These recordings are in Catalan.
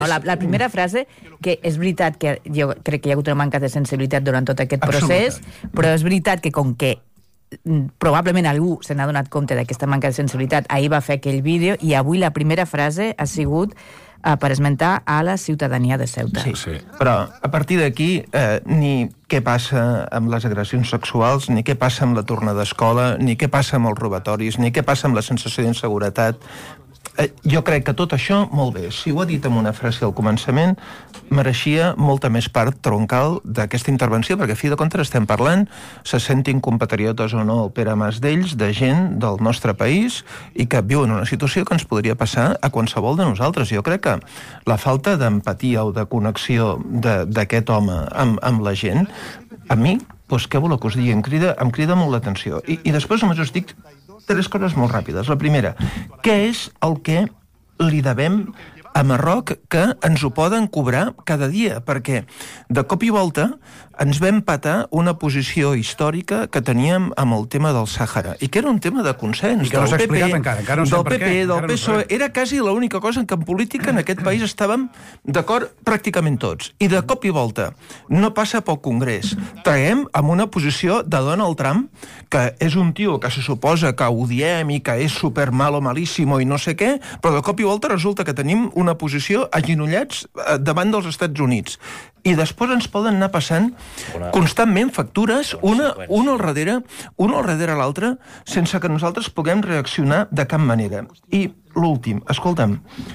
La primera frase, que és veritat que jo crec que hi ha hagut una manca de sensibilitat durant tot aquest procés, però és veritat que com que probablement algú se n'ha donat compte d'aquesta manca de sensibilitat, ahir va fer aquell vídeo, i avui la primera frase ha sigut per esmentar a la ciutadania de Ceuta. Sí. Però a partir d'aquí ni què passa amb les agressions sexuals, ni què passa amb la tornada d'escola, ni què passa amb els robatoris, ni què passa amb la sensació d'inseguretat. Jo crec que tot això, molt bé, si ho ha dit amb una frase al començament, mereixia molta més part troncal d'aquesta intervenció, perquè a fi de comptes estem parlant, se sentin compatriotes o no el Pere Mas d'ells, de gent del nostre país i que viuen una situació que ens podria passar a qualsevol de nosaltres. Jo crec que la falta d'empatia o de connexió d'aquest home amb la gent, a mi, doncs què voleu que us digui? Em crida molt l'atenció. I després només us dic 3 coses molt ràpides. La primera, què és el que li devem a Marroc que ens ho poden cobrar cada dia? Perquè de cop i volta ens va empatar una posició històrica que teníem amb el tema del Sàhara, i que era un tema de consens del PP, del PP, del PSOE. Era quasi l'única cosa en què en política en aquest país estàvem d'acord pràcticament tots. I de cop i volta no passa pel Congrés. Traiem amb una posició de Donald Trump, que és un tio que se suposa que odiem i que és super malo, malíssimo i no sé què, però de cop i volta resulta que tenim una posició agenollats davant dels Estats Units. I després ens poden anar passant constantment factures, una al darrere l'altra, sense que nosaltres puguem reaccionar de cap manera. I l'últim, escolta'm,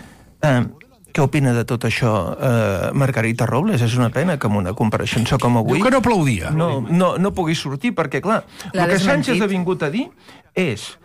què opina de tot això Margarita Robles? És una pena que en una compareixença com avui... Diu que no aplaudia. No pugui sortir, perquè, clar, el que Sánchez ha vingut a dir és...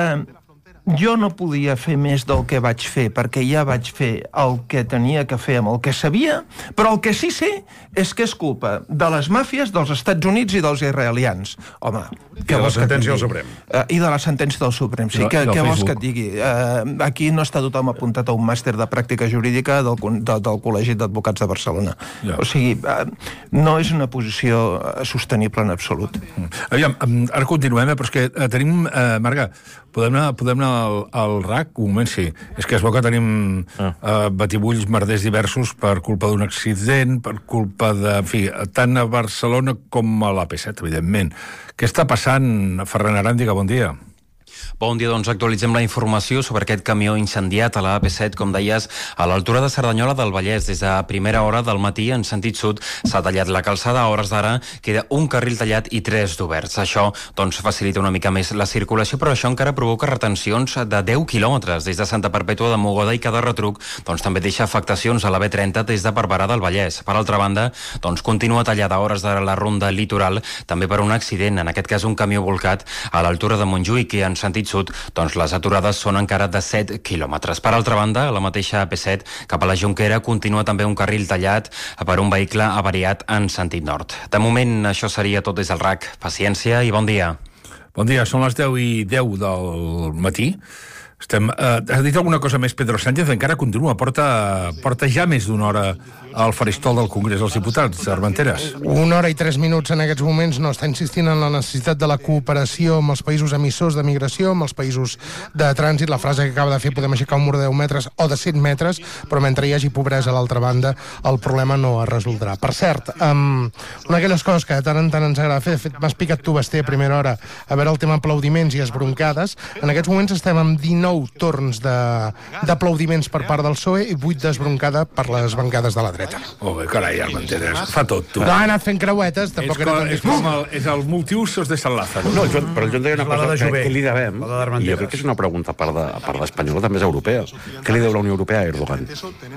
Jo no podia fer més del que vaig fer, perquè ja vaig fer el que tenia que fer amb el que sabia, però el que sí sé és que és culpa de les màfies dels Estats Units i dels israelians. Home, I de la sentència del Suprem. I de la sentència del Suprem, sí. Què vols que et digui? Aquí no està tothom apuntat a un màster de pràctica jurídica del Col·legi d'Advocats de Barcelona. O sigui, no és una posició sostenible en absolut. Aviam, ara continuem, però és que tenim... Marga, podem anar al RAC? Un moment, sí. És que es veu que tenim batibulls merders diversos per culpa d'un accident, per culpa de... En fi, tant a Barcelona com a l'AP7, evidentment. Què està passant, Ferran Aràndiga? Bon dia. Bon dia, doncs actualitzem la informació sobre aquest camió incendiat a la AP7, com deies, a l'altura de Cerdanyola del Vallès. Des de primera hora del matí, en sentit sud, s'ha tallat la calçada. A hores d'ara queda un carril tallat i 3 d'oberts. Això, doncs, facilita una mica més la circulació, però això encara provoca retencions de 10 quilòmetres des de Santa Perpètua de Mogoda, i cada retruc, doncs, també deixa afectacions a la B30 des de Barberà del Vallès. Per altra banda, doncs, continua tallada a hores d'ara la ronda litoral, també per un accident, en aquest cas un camió volcat a l'altura de Montjuïc, i en sentit sud, doncs les aturades són encara de 7 quilòmetres. Per altra banda, a la mateixa AP7, cap a la Jonquera, continua també un carril tallat per un vehicle avariat en sentit nord. De moment, això seria tot des del RAC. Paciència i bon dia. Bon dia, són les 10:10 del matí. Has dit alguna cosa més, Pedro Sánchez? Encara continua, porta ja més d'una hora al faristol del Congrés dels Diputats, Armenteres. 1 hora i 3 minuts en aquests moments. No, està insistint en la necessitat de la cooperació amb els països emissors de migració, amb els països de trànsit. La frase que acaba de fer: podem aixecar un mur de 10 metres o de 100 metres, però mentre hi hagi pobresa a l'altra banda, el problema no es resoldrà. Per cert, una d'aquelles coses que de tant en tant ens agrada fer, de fet m'has picat tu, Basté, a primera hora, a veure el tema aplaudiments i esbroncades. En aquests moments estem amb 19 torns d'aplaudiments per part del PSOE i 8 d'esbroncada per les bancades de la dreta. Oh, bé, carai, Armenteres, fa tot, tu. No, ha anat fent creuetes, tampoc era tan difícil. És el multiusos de Sant Lázaro. No, però jo em deia una cosa, que li devem, i jo crec que és una pregunta a part d'espanyola, també és europea. Què li deu la Unió Europea a Erdogan?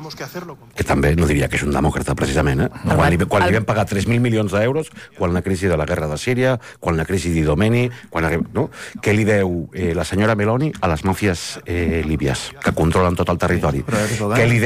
Que també no diria que és un demòcrata, precisament, quan li vam pagar 3.000 milions d'euros, quan la crisi de la guerra de Síria, quan la crisi d'Idomeni, no? Què li deu la senyora Meloni a les màfies líbies, que controlen tot el territori? Què li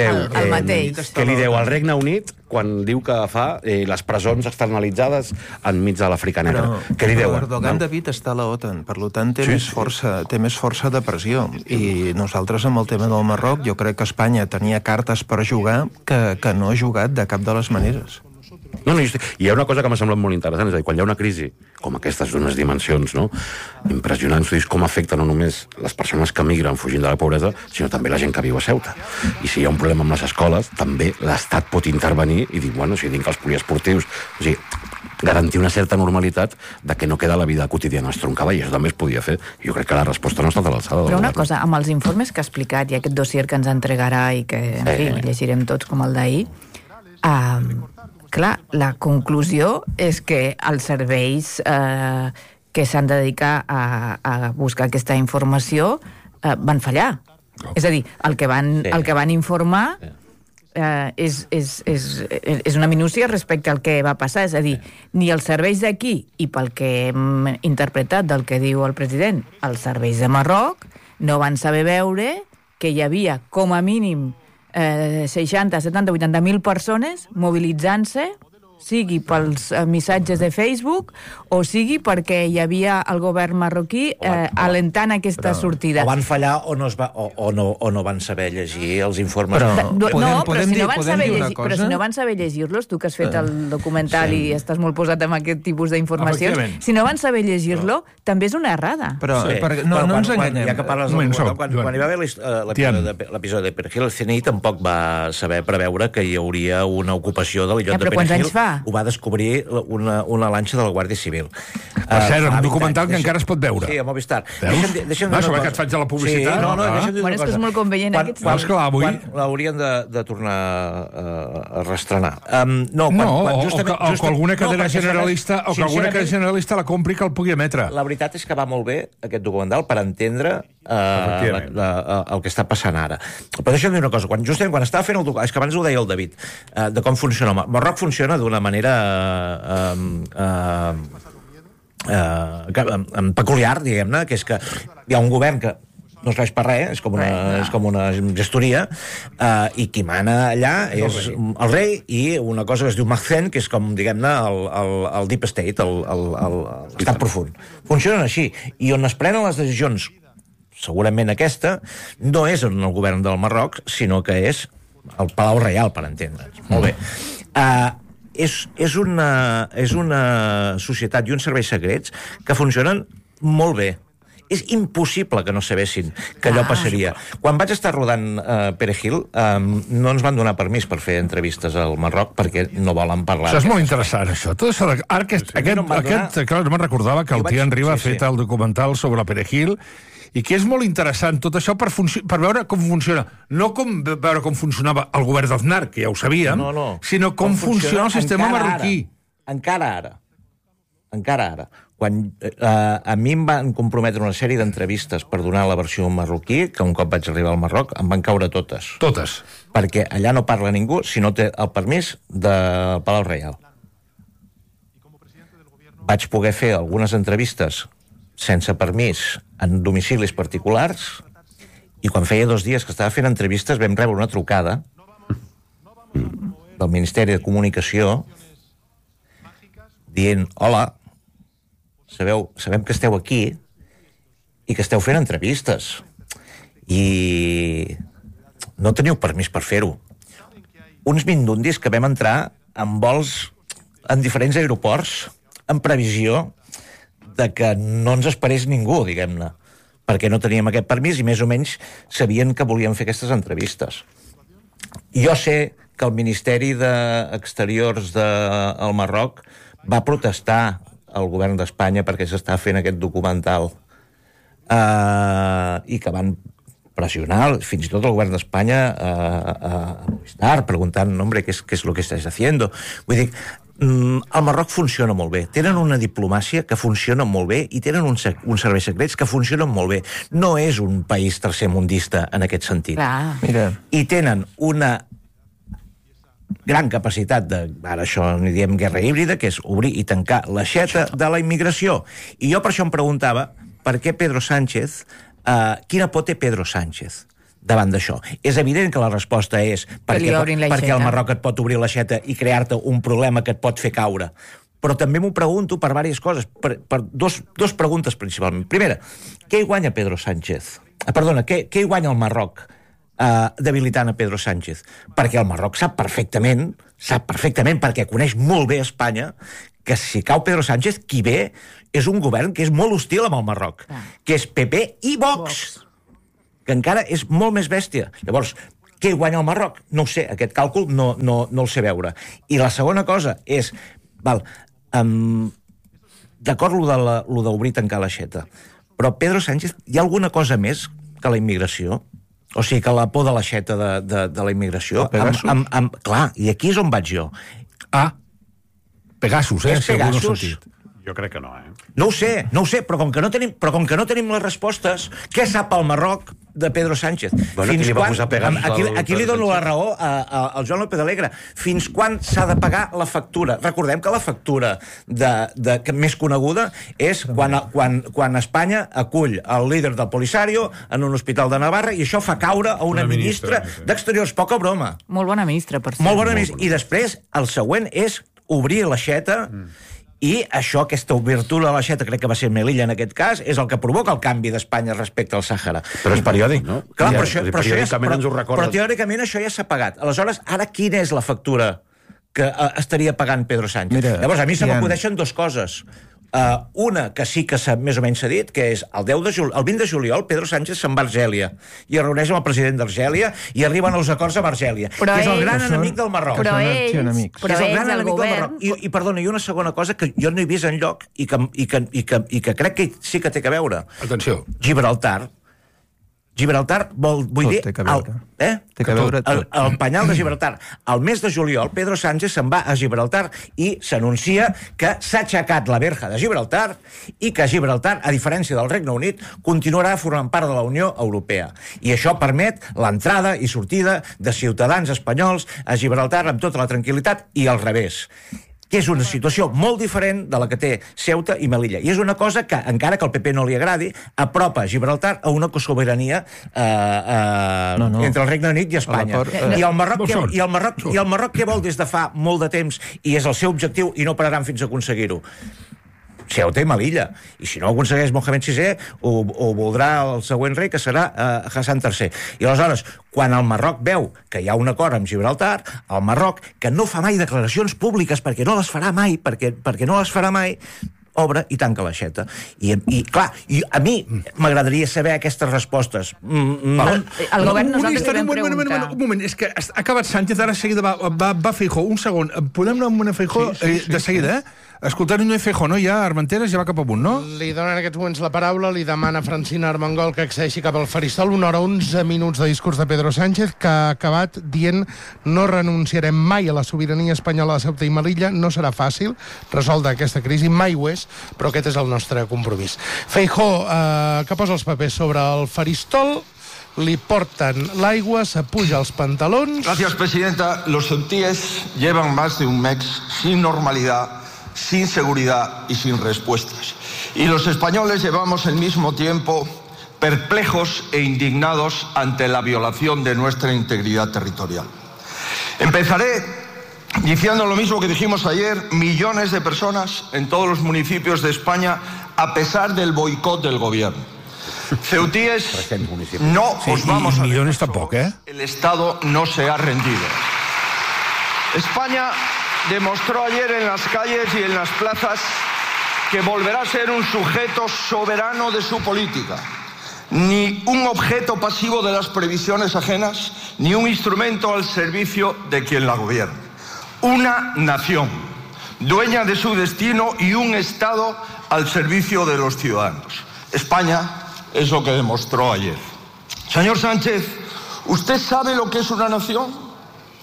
deu al Regne Unit quan diu que fa les presons externalitzades enmig de l'Àfrica Negra? Què li deu? Erdogan, David, està a la OTAN, per tant té més força de pressió, i nosaltres amb el tema del Marroc, jo crec que Espanya tenia cartes per jugar que no ha jugat de cap de les maneres. No, i hi ha una cosa que m'ha semblat molt interessant, és a dir, quan hi ha una crisi com aquestes d'unes dimensions, no?, impressionants, tu dius com afecta no només les persones que migren fugint de la pobresa, sinó també la gent que viu a Ceuta. I si hi ha un problema amb les escoles, també l'Estat pot intervenir i dir, bueno, si tinc els poliesportius, o sigui, garantir una certa normalitat de que no queda la vida quotidiana estroncada, i això també es podia fer. Jo crec que la resposta no ha estat a l'alçada. Però una cosa, amb els informes que ha explicat i aquest dossier que ens entregarà i que, en fi, llegirem tots com el d'ahir, clar, la conclusió és que els serveis que s'han de dedicar a buscar aquesta informació van fallar. És a dir, el que van informar és una minúcia respecte al que va passar. És a dir, ni els serveis d'aquí, i pel que hem interpretat del que diu el president, els serveis de Marroc no van saber veure que hi havia com a mínim 60, 70, 80.000 persones mobilitzant-se, sigui pels missatges de Facebook o sigui perquè hi havia el govern marroquí alentant aquesta sortida. O van fallar o no van saber llegir els informes. Però si no van saber llegir-los, tu que has fet el documental i estàs molt posat en aquest tipus d'informacions, si no van saber llegir-lo, també és una errada. Però no ens enganyem. Ja que parles del documental, quan hi va haver l'episodi de Perejil, el CNI tampoc va saber preveure que hi hauria una ocupació de l'illot de Perejil. Quants anys fa? Ho va descobrir una lanxa de la Guàrdia Civil. Per cert, un documental que encara es pot veure. Sí, a Movistar. Deixa'm no, que et faig a la publicitat. Deixa'm dir una cosa. És que és molt convenient aquest. Quan l'haurien de tornar a restrenar. O que alguna cadena generalista la compri que el pugui emetre. La veritat és que va molt bé aquest documental per entendre el que està passant ara. Però deixa'm dir una cosa, justament quan estava fent el documental, és que abans ho deia el David, de com funciona. Marroc funciona d'una manera peculiar, diguem-ne, que és que hi ha un govern que no serveix per res, és com una gestoria, i qui mana allà és el rei i una cosa que es diu Mahzen, que és com, diguem-ne, el deep state, l'estat profund. Funcionen així, i on es prenen les decisions, segurament aquesta, no és en el govern del Marroc, sinó que és el Palau Reial, per entendre'ns. Molt bé. És una societat i uns serveis secrets que funcionen molt bé. És impossible que no sabessin que allò passaria. Quan vaig estar rodant Perejil, no ens van donar permís per fer entrevistes al Marroc perquè no volen parlar. Això és molt interessant, això. Tot això clar, no me'n recordava que el Tian Riba ha fet el documental sobre Perejil i que és molt interessant tot això per veure com funciona. No com veure com funcionava el govern d'Aznar, que ja ho sabíem, sinó com funciona el sistema marroquí. Encara ara. Quan a mi em van comprometre una sèrie d'entrevistes per donar la versió marroquí, que un cop vaig arribar al Marroc em van caure totes. Totes. Perquè allà no parla ningú si no té el permís del Palau Reial. Vaig poder fer algunes entrevistes sense permís en domicilis particulars i quan feia 2 dies que estava fent entrevistes vam rebre una trucada del Ministeri de Comunicació dient, hola, sabem que esteu aquí i que esteu fent entrevistes i no teniu permís per fer-ho. Uns mindundis que vam entrar en vols en diferents aeroports en previsió de que no ens esperés ningú, diguem-ne, perquè no teníem aquest permís i més o menys sabien que volíem fer aquestes entrevistes. Jo sé que el Ministeri d'Exteriors del Marroc va protestar al govern d'Espanya perquè s'està fent aquest documental i que van pressionar fins i tot el govern d'Espanya a Movistar preguntant, hombre, què és lo que estàs haciendo? Vull dir, el Marroc funciona molt bé. Tenen una diplomàcia que funciona molt bé i tenen uns serveis secrets que funcionen molt bé. No és un país tercermundista en aquest sentit. I tenen una gran capacitat ara això n'hi diem guerra híbrida, que és obrir i tancar l'aixeta de la immigració. I jo per això em preguntava per què Pedro Sánchez, quina por té Pedro Sánchez davant d'això. És evident que la resposta és perquè el Marroc et pot obrir l'aixeta i crear-te un problema que et pot fer caure. Però també m'ho pregunto per diverses coses, per dos preguntes principalment. Primera, què hi guanya Pedro Sánchez? Què hi guanya el Marroc debilitant a Pedro Sánchez, perquè el Marroc sap perfectament, perquè coneix molt bé Espanya, que si cau Pedro Sánchez, qui ve és un govern que és molt hostil amb el Marroc, que és PP i Vox, que encara és molt més bèstia. Llavors, què guanya el Marroc? No ho sé, aquest càlcul no el sé veure. I la segona cosa és, d'acord lo d'obrir tancar l'aixeta, però Pedro Sánchez, hi ha alguna cosa més que la immigració? O sigui, que la por de l'aixeta de la immigració... Clar, i aquí és on vaig jo. Pegasus, és si algú no ha Pegasus? sortit. Jo crec que no, No ho sé, però com que no tenim les respostes, què sap el Marroc de Pedro Sánchez? Bueno, qui li va posar Pegasus Aquí li dono la raó al Joan López Alegre. Fins quan s'ha de pagar la factura? Recordem que la factura més coneguda és quan Espanya acull el líder del Polisario en un hospital de Navarra i això fa caure a una ministra d'Exteriors. Poca broma. Molt bona ministra, per cert. Molt bona ministra. I després, el següent és obrir l'aixeta. I això, aquesta obertura de l'aixeta, crec que va ser Melilla en aquest cas, és el que provoca el canvi d'Espanya respecte al Sàhara. Però és periòdic, no? Clar, però teòricament això ja s'ha pagat. Aleshores, ara quina és la factura que estaria pagant Pedro Sánchez? Llavors, a mi se m'acudeixen dues coses. Una, que sí que més o menys s'ha dit, que és el 20 de juliol Pedro Sánchez se'n va a Argèlia i es reuneix amb el president d'Argèlia i arriben als acords amb Argèlia, que és el gran enemic del Marroc. Però ells, el govern... I perdona, i una segona cosa que jo no he vist enlloc i que crec que sí que té que veure. Atenció. Gibraltar vull dir... Té que veure tot. El penyal de Gibraltar. Al mes de juliol, Pedro Sánchez se'n va a Gibraltar i s'anuncia que s'ha aixecat la verja de Gibraltar i que Gibraltar, a diferència del Regne Unit, continuarà formant part de la Unió Europea. I això permet l'entrada i sortida de ciutadans espanyols a Gibraltar amb tota la tranquil·litat i al revés, que és una situació molt diferent de la que té Ceuta i Melilla. I és una cosa que, encara que al PP no li agradi, apropa Gibraltar a una cosobirania entre el Regne Unit i Espanya. I el Marroc què vol des de fa molt de temps i és el seu objectiu i no pararan fins a aconseguir-ho? Ceuta i Melilla. I si no ho aconsegueix Mohamed VI, ho voldrà el següent rei, que serà Hassan III. I aleshores, quan el Marroc veu que hi ha un acord amb Gibraltar, el Marroc, que no fa mai declaracions públiques perquè no les farà mai, obre i tanca l'aixeta. I clar, a mi m'agradaria saber aquestes respostes. El govern nosaltres li vam preguntar. Un moment, és que ha acabat Sánchez, ara seguida va Feijóo. Un segon, podem anar amb una Feijóo de seguida, Escoltant un Feijóo, no? Ja Armenteres ja va cap amunt, no? Li donen en aquests moments la paraula, li demana Francina Armengol que accedeixi cap al faristol. 1 hora 11 minuts de discurs de Pedro Sánchez, que ha acabat dient no renunciarem mai a la sobirania espanyola de Ceuta i Melilla, no serà fàcil resoldre aquesta crisi, mai ho és, però aquest és el nostre compromís. Feijóo, que posa els papers sobre el faristol, li porten l'aigua, s'apuja els pantalons... Gracias, presidenta. Los ceutíes llevan más de un mes sin normalidad, sin seguridad y sin respuestas. Y los españoles llevamos el mismo tiempo perplejos e indignados ante la violación de nuestra integridad territorial. Empezaré diciendo lo mismo que dijimos ayer: millones de personas en todos los municipios de España, a pesar del boicot del gobierno. Ceutíes, no os vamos a millones tampoco, El Estado no se ha rendido. España demostró ayer en las calles y en las plazas que volverá a ser un sujeto soberano de su política, ni un objeto pasivo de las previsiones ajenas, ni un instrumento al servicio de quien la gobierna. Una nación, dueña de su destino, y un Estado al servicio de los ciudadanos. España es lo que demostró ayer. Señor Sánchez, ¿usted sabe lo que es una nación?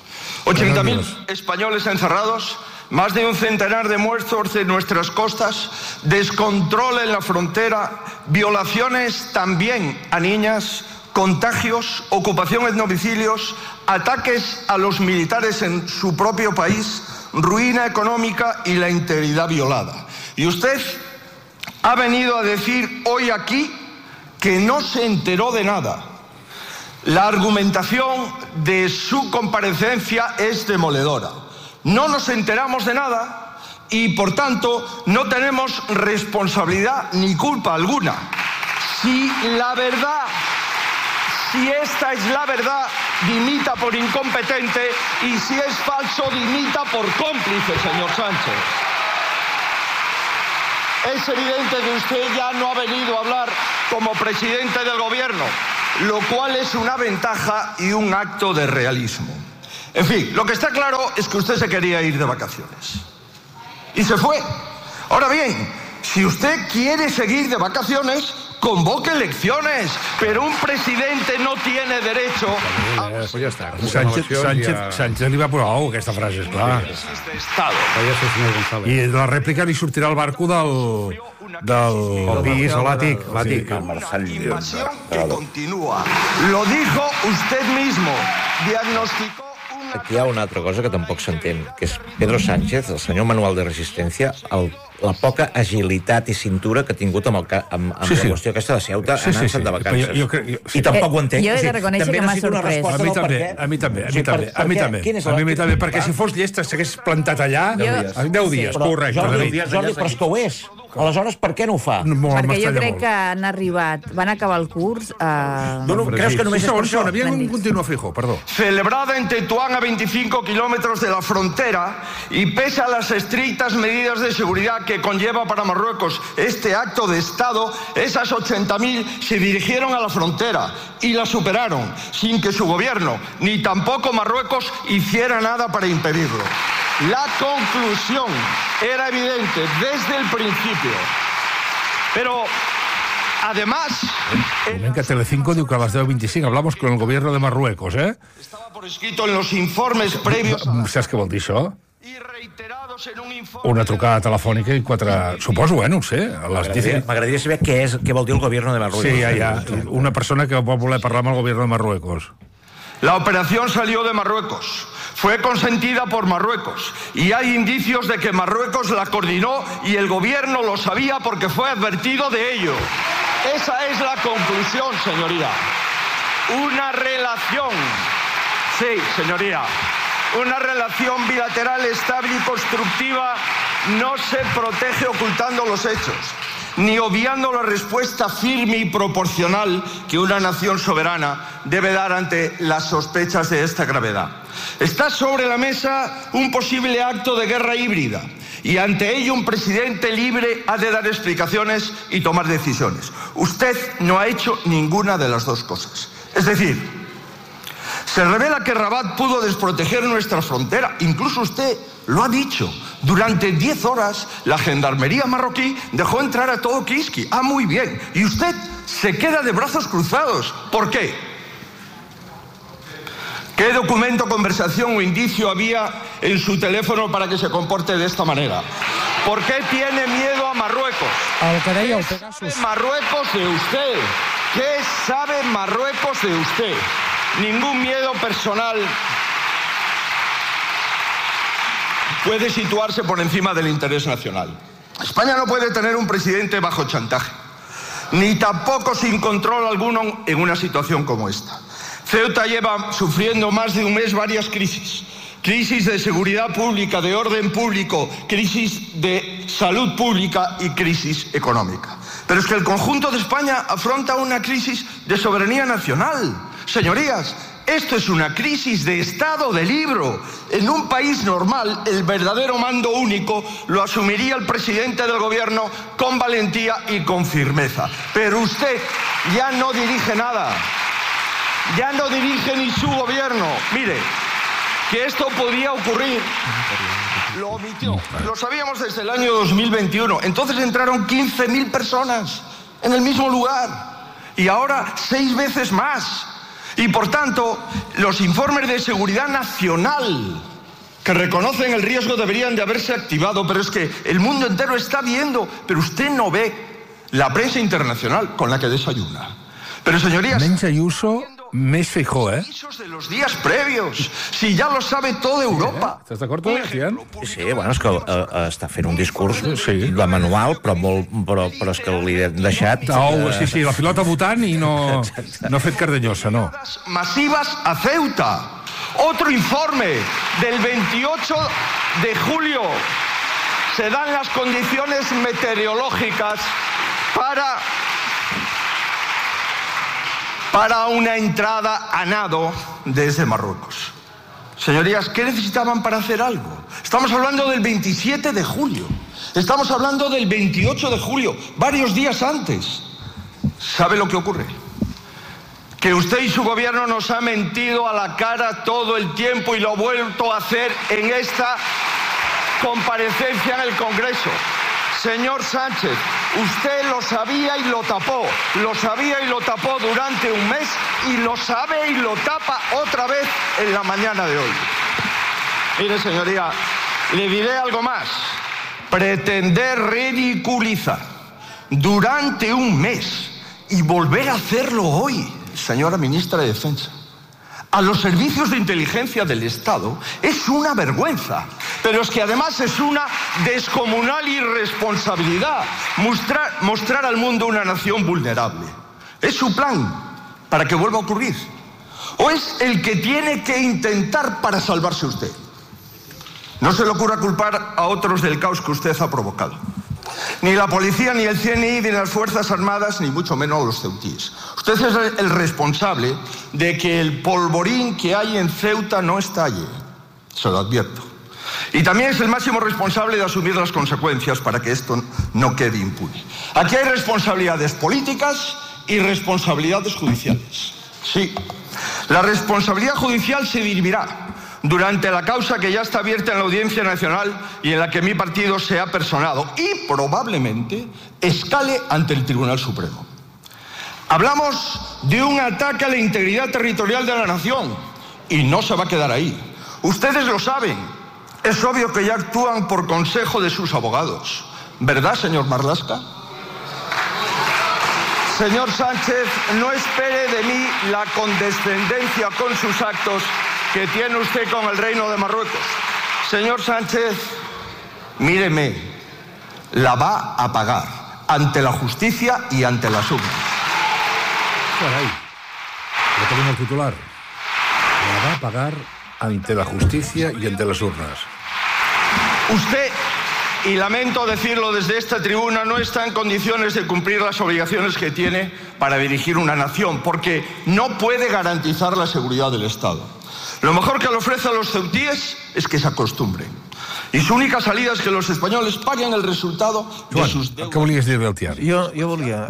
80.000 españoles encerrados, más de un centenar de muertos en nuestras costas, descontrol en la frontera, violaciones también a niñas, contagios, ocupación en domicilios, ataques a los militares en su propio país, ruina económica y la integridad violada. Y usted ha venido a decir hoy aquí que no se enteró de nada. La argumentación de su comparecencia es demoledora. No nos enteramos de nada y, por tanto, no tenemos responsabilidad ni culpa alguna. Si Si esta es la verdad, dimita por incompetente, y si es falso, dimita por cómplice, señor Sánchez. Es evidente que usted ya no ha venido a hablar como presidente del gobierno, lo cual es una ventaja y un acto de realismo. En fin, lo que está claro es que usted se quería ir de vacaciones. Y se fue. Ahora bien, si usted quiere seguir de vacaciones, convoque elecciones, pero un presidente no tiene derecho a... Pues ja està. Sánchez li va posar alguna aquesta frase, esclar. I de la rèplica li sortirà el barco del pis o l'àtic. Invasión que continúa. Lo dijo usted mismo. Diagnosticó... Aquí hi ha una altra cosa que tampoc s'entén, que és Pedro Sánchez, el senyor manual de resistència, la poca agilitat i cintura que ha tingut amb la qüestió aquesta de Ceuta anant-se'n de vacances. I tampoc ho entenc. Jo he de reconèixer que m'ha sorprès. A mi també, perquè si fos llest s'hagués plantat allà 10 dies, correcte. Jordi, però és que ho és. Aleshores, per què no ho fa? Perquè jo crec que van acabar el curs... Creus que només és per això? Continua, Fijo, perdó. Celebrada en Tetuán, a 25 kilómetros de la frontera, y pese a las estrictas medidas de seguridad que conlleva para Marruecos este acto de Estado, esas 80.000 se dirigieron a la frontera y la superaron, sin que su gobierno, ni tampoco Marruecos, hiciera nada para impedirlo. La conclusión era evidente desde el principio. Pero, además... Que Telecinco diu que a les 10:25 hablamos con el gobierno de Marruecos, Estaba por escrito en los informes previos... Saps què vol dir això? Una trucada telefònica i 4... Suposo, no ho sé. M'agradaria saber què vol dir el gobierno de Marruecos. Sí, ja. Una persona que vol voler parlar amb el gobierno de Marruecos. La operación salió de Marruecos. Fue consentida por Marruecos y hay indicios de que Marruecos la coordinó y el gobierno lo sabía porque fue advertido de ello. Esa es la conclusión, señoría. Una relación, sí, señoría, una relación bilateral estable y constructiva no se protege ocultando los hechos, ni obviando la respuesta firme y proporcional que una nación soberana debe dar ante las sospechas de esta gravedad. Está sobre la mesa un posible acto de guerra híbrida y ante ello un presidente libre ha de dar explicaciones y tomar decisiones. Usted no ha hecho ninguna de las dos cosas. Es decir, se revela que Rabat pudo desproteger nuestra frontera. Incluso usted lo ha dicho. Durante 10 horas la gendarmería marroquí dejó entrar a todo Kiski. Ah, muy bien. Y usted se queda de brazos cruzados. ¿Por qué? ¿Qué documento, conversación o indicio había en su teléfono para que se comporte de esta manera? ¿Por qué tiene miedo a Marruecos? ¿Qué sabe Marruecos de usted? ¿Qué sabe Marruecos de usted? Ningún miedo personal puede situarse por encima del interés nacional. España no puede tener un presidente bajo chantaje, ni tampoco sin control alguno en una situación como esta. Ceuta lleva sufriendo más de un mes varias crisis. Crisis de seguridad pública, de orden público, crisis de salud pública y crisis económica. Pero es que el conjunto de España afronta una crisis de soberanía nacional. Señorías, esto es una crisis de Estado de libro. En un país normal, el verdadero mando único lo asumiría el presidente del gobierno con valentía y con firmeza. Pero usted ya no dirige nada. Ya no dirige ni su gobierno. Mire, que esto podía ocurrir, lo omitió. Lo sabíamos desde el año 2021. Entonces entraron 15.000 personas en el mismo lugar. Y ahora 6 veces más. Y por tanto, los informes de seguridad nacional que reconocen el riesgo deberían de haberse activado, pero es que el mundo entero está viendo, pero usted no ve la prensa internacional con la que desayuna. Pero señorías... Menys Ayuso, més Feijóo, de los días previos, si ya lo sabe toda Europa. Estàs d'acord, Tian? Sí, bueno, és que està fent un discurs de manual, però és que li han deixat... Sí, la pilota votant i no ha fet cardenyosa, no. Masivas a Ceuta. Otro informe del 28 de julio. Se dan las condiciones meteorológicas para para una entrada a nado desde Marruecos. Señorías, ¿qué necesitaban para hacer algo? Estamos hablando del 27 de julio. Estamos hablando del 28 de julio, varios días antes. ¿Sabe lo que ocurre? Que usted y su gobierno nos ha mentido a la cara todo el tiempo y lo ha vuelto a hacer en esta comparecencia en el Congreso. Señor Sánchez, usted lo sabía y lo tapó. Lo sabía y lo tapó durante un mes y lo sabe y lo tapa otra vez en la mañana de hoy. Mire, señoría, le diré algo más. Pretender ridiculizar durante un mes y volver a hacerlo hoy, señora ministra de Defensa, a los servicios de inteligencia del Estado es una vergüenza. Pero es que además es una descomunal irresponsabilidad mostrar al mundo una nación vulnerable. ¿Es su plan para que vuelva a ocurrir? ¿O es el que tiene que intentar para salvarse usted? No se le ocurra culpar a otros del caos que usted ha provocado. Ni la policía, ni el CNI, ni las Fuerzas Armadas, ni mucho menos los ceutíes. Usted es el responsable de que el polvorín que hay en Ceuta no estalle. Se lo advierto. Y también es el máximo responsable de asumir las consecuencias para que esto no quede impune. Aquí hay responsabilidades políticas y responsabilidades judiciales. Sí, la responsabilidad judicial se dirimirá durante la causa que ya está abierta en la Audiencia Nacional y en la que mi partido se ha personado y probablemente escale ante el Tribunal Supremo. Hablamos de un ataque a la integridad territorial de la nación y no se va a quedar ahí. Ustedes lo saben. Es obvio que ya actúan por consejo de sus abogados. ¿Verdad, señor Marlaska? Señor Sánchez, no espere de mí la condescendencia con sus actos que tiene usted con el Reino de Marruecos. Señor Sánchez, míreme, la va a pagar ante la justicia y ante las urnas. Caray, ya tenemos el titular. La va a pagar ante la justicia y ante las urnas. Usted, y lamento decirlo desde esta tribuna, no está en condiciones de cumplir las obligaciones que tiene para dirigir una nación, porque no puede garantizar la seguridad del Estado. Lo mejor que le ofrece a los ceutíes es que se acostumbren. I su única salida és que els espanyols paguen el resultado de sus deudas. Què volies dir-li al Tian? Jo volia...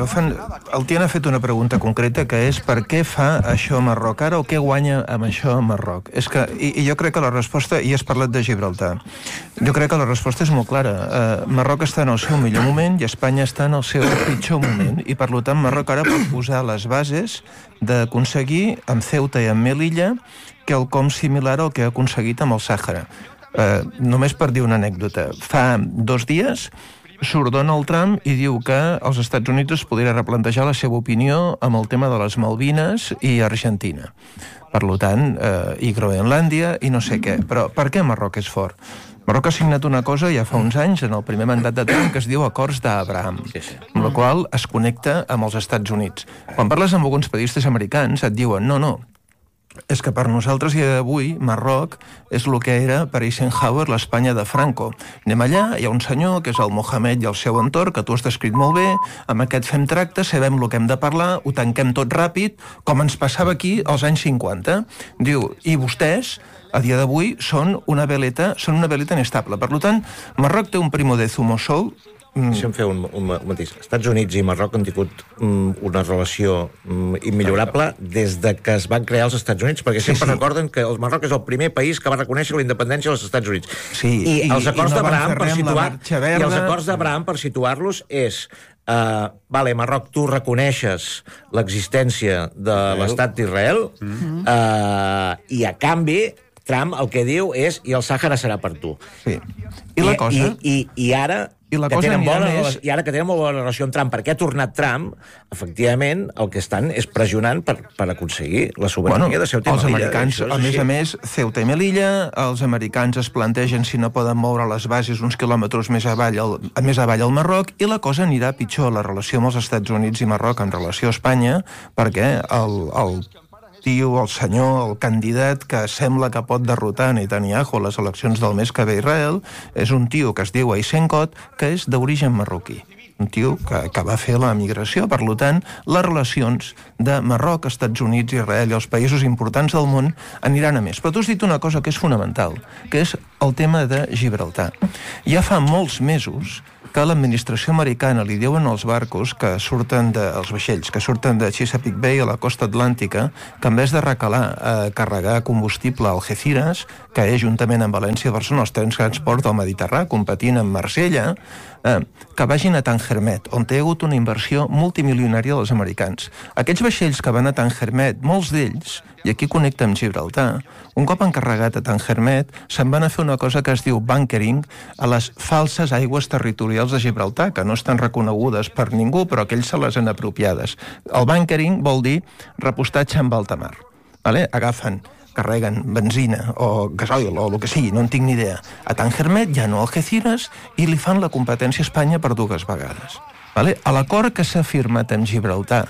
El Tian ha fet una pregunta concreta, que és per què fa això a Marroc ara o què guanya amb això a Marroc. És que, i jo crec que la resposta... I has parlat de Gibraltar. Jo crec que la resposta és molt clara. Marroc està en el seu millor moment i Espanya està en el seu pitjor moment. I, per tant, Marroc ara pot posar les bases d'aconseguir amb Ceuta i amb Melilla quelcom similar al que ha aconseguit amb el Sàhara. Només per dir una anècdota. Fa 2 dies surt Donald Trump i diu que els Estats Units es podria replantejar la seva opinió amb el tema de les Malvines i Argentina. Per tant, i Groenlàndia i no sé què. Però per què Marroc és fort? Marroc ha signat una cosa ja fa uns anys, en el primer mandat de Trump, que es diu Acords d'Abraham, amb la qual es connecta amb els Estats Units. Quan parles amb alguns periodistes americans et diuen no, és que per nosaltres i d'avui Marroc és el que era per Eisenhower l'Espanya de Franco. Anem allà, hi ha un senyor que és el Mohamed i el seu entorn, que tu has descrit molt bé, amb aquest fem tracte, sabem el que hem de parlar, ho tanquem tot ràpid, com ens passava aquí als anys 50. Diu, i vostès a dia d'avui són una veleta inestable. Per tant, Marroc té un primo de Zumosol. Deixa'm fer un matís. Estats Units i Marroc han tingut una relació immillorable des de que es van crear els Estats Units, perquè sempre recorden que el Marroc és el primer país que va reconèixer la independència dels Estats Units. I els acords d'Abraham, per situar-los, és vale, Marroc, tu reconeixes l'existència de l'estat d'Israel i a canvi Trump el que diu és i el Sàhara serà per tu. Sí. I la cosa... I ara que tenen molt bona relació amb Trump, perquè ha tornat Trump, efectivament, el que estan és pressionant per aconseguir la sobirania de Ceuta i Melilla. A més, Ceuta i Melilla, els americans es plantegen si no poden moure les bases uns quilòmetres més avall al Marroc, i la cosa anirà pitjor, la relació amb els Estats Units i Marroc en relació a Espanya, perquè el senyor, el candidat que sembla que pot derrotar Netanyahu a les eleccions del mes que ve a Israel, és un tio que es diu Eisenkot, que és d'origen marroquí. un tio que va fer la migració. Per tant, les relacions de Marroc, Estats Units, Israel i els països importants del món aniran a més. Però tu has dit una cosa que és fonamental, que és el tema de Gibraltar. Ja fa molts mesos que l'administració americana li diuen als barcos que surten els vaixells, que surten de Chesapeake Bay a la costa atlàntica, que en vez de recalar a carregar combustible a Algeciras, que és juntament amb València i Barcelona els trens que transport al Mediterrani, competint amb Marsella, que vagin a Tangermet, on hi ha hagut una inversió multimilionària dels americans. Aquests vaixells que van a Tangermet, molts d'ells, i aquí connecta amb Gibraltar, un cop encarregat a Tangermet, se'n van a fer una cosa que es diu bunkering a les falses aigües territorials de Gibraltar, que no estan reconegudes per ningú, però que ells se les han apropiades. El bunkering vol dir repostatge en alta mar. Vale? Carreguen benzina o gasoil o el que sigui, no en tinc ni idea, a Tangermet, ja no a Algeciras, i li fan la competència a Espanya per 2 vegades. Vale? L'acord que s'ha firmat amb Gibraltar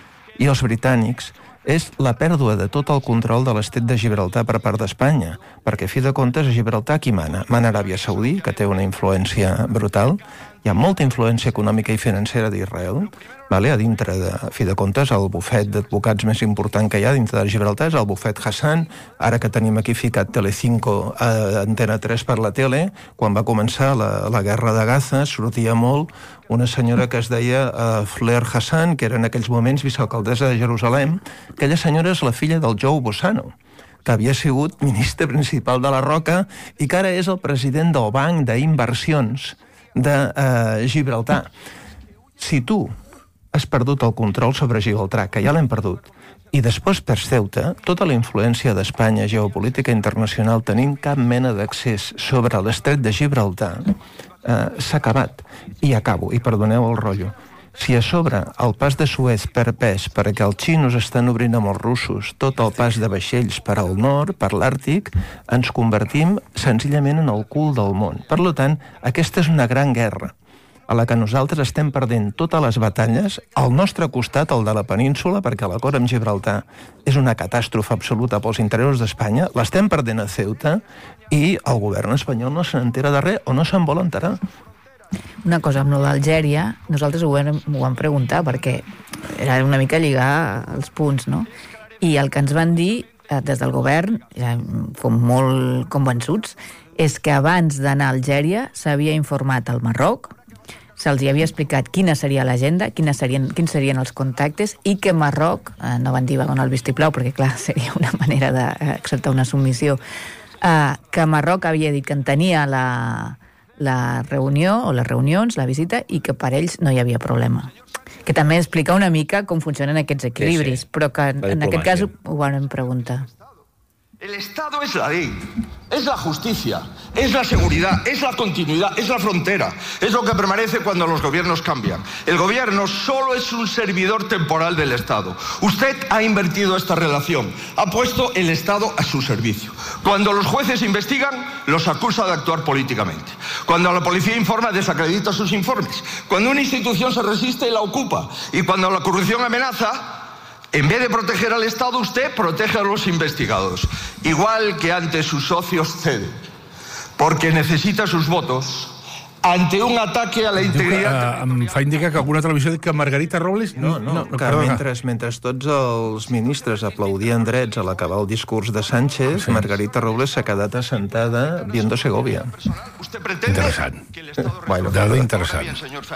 i els britànics és la pèrdua de tot el control de l'estret de Gibraltar per part d'Espanya, perquè, a fi de comptes, a Gibraltar qui mana? Mana Aràbia Saudí, que té una influència brutal, hi ha molta influència econòmica i financera d'Israel, vale? A dintre, a fi de comptes, el bufet d'advocats més important que hi ha dintre de Gibraltar és el bufet Hassan, ara que tenim aquí ficat Telecinco a Antena 3 per la tele, quan va començar la guerra de Gaza, sortia molt una senyora que es deia Fleur Hassan, que era en aquells moments vicealcaldessa de Jerusalem. Aquella senyora és la filla del Joe Bossano, que havia sigut ministre principal de la Roca i que ara és el president del Banc d'Inversions de Gibraltar. Si tu has perdut el control sobre Gibraltar, que ja l'hem perdut, i després per Ceuta, tota la influència d'Espanya geopolítica internacional tenint cap mena d'accés sobre l'estret de Gibraltar, s'ha acabat. I acabo, i perdoneu el rotllo. Si a sobre el pas de Suez per pes, perquè els xinos estan obrint amb els russos tot el pas de vaixells per al nord, per l'Àrtic, ens convertim senzillament en el cul del món. Per tant, aquesta és una gran guerra a la que nosaltres estem perdent totes les batalles, al nostre costat, el de la península, perquè l'acord amb Gibraltar és una catàstrofe absoluta pels interessos d'Espanya, l'estem perdent a Ceuta i el govern espanyol no se n'entera de res o no se'n vol enterar. Una cosa, amb l'Algèria, nosaltres ho vam preguntar perquè era una mica lligar els punts, no? I el que ens van dir des del govern, com molt convençuts, és que abans d'anar a Algèria s'havia informat al Marroc, se'ls havia explicat quina seria l'agenda, quins serien els contactes, i que Marroc, no van dir va donar el vistiplau, perquè clar, seria una manera d'acceptar una submissió, que Marroc havia dit que en tenia la reunió, o les reunions, la visita, i que per ells no hi havia problema. Que també explica una mica com funcionen aquests equilibris, però que en aquest cas ho vam preguntar. El Estado es la ley, es la justicia, es la seguridad, es la continuidad, es la frontera. Es lo que permanece cuando los gobiernos cambian. El gobierno solo es un servidor temporal del Estado. Usted ha invertido esta relación, ha puesto el Estado a su servicio. Cuando los jueces investigan, los acusa de actuar políticamente. Cuando la policía informa, desacredita sus informes. Cuando una institución se resiste, la ocupa. Y cuando la corrupción amenaza, en vez de proteger al Estado, usted protege a los investigados. Igual que ante sus socios cede, porque necesita sus votos ante un ataque a la integritat... Em fa indicar que alguna televisió ha dit que Margarita Robles... No, que mentre tots els ministres aplaudien drets a l'acabar el discurs de Sánchez, Margarita Robles s'ha quedat assentada viendo Segovia. Interessant. Bueno, dada interessant.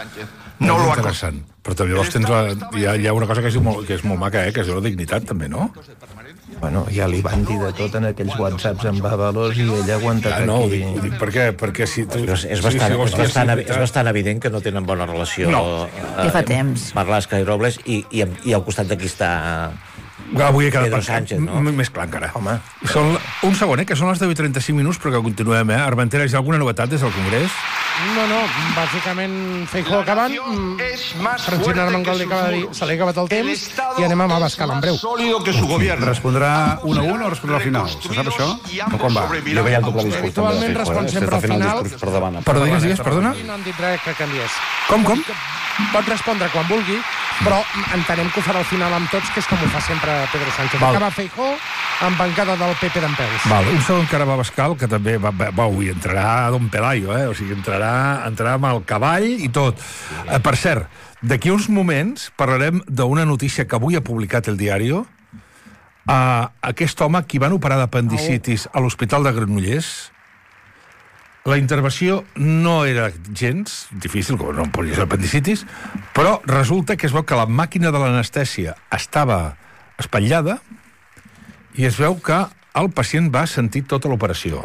No lo interessant. Però també hi ha una cosa que és molt maca, que és la dignitat, també, no? Bueno, ja li van dir de tot en aquells whatsapps amb Bavalos i ella ha aguantat aquí. No, ho dic perquè si tu... És bastant evident que no tenen bona relació ja fa temps. Marlaska i Robles i al costat d'aquí està avui he quedat Pedro Sánchez, no? Més clar encara. Home. Un segon, que són les 10:35 minuts, però que continuem, Armentera, hi ha alguna novetat des del Congrés? No, bàsicament Feijóo acabant, Francina Armengol se li ha acabat el temps i anem amb Abascal en breu. Respondrà 1 a 1 o respondrà al final? Se sap això? O com va? Jo veia el doble discurs. Actualment respon sempre al final. Però digues, perdona? No han dit res que canviés. Com? Pot respondre quan vulgui, però entenem que ho farà al final amb tots, que és com ho fa sempre Pedro Sánchez. Acaba Feijóo amb bancada del PP d'Empels. Val, un segon que ara va Abascal, que també hi entrarà Don Pelayo, o sigui, entrarà amb el cavall i tot. Per cert, d'aquí uns moments parlarem d'una notícia que avui ha publicat el Diario. Aquest home, qui van operar d'apendicitis a l'Hospital de Granollers, la intervenció no era gens difícil, com no em podia ser apendicitis, però resulta que es veu que la màquina de l'anestèsia estava espatllada i es veu que el pacient va sentir tota l'operació.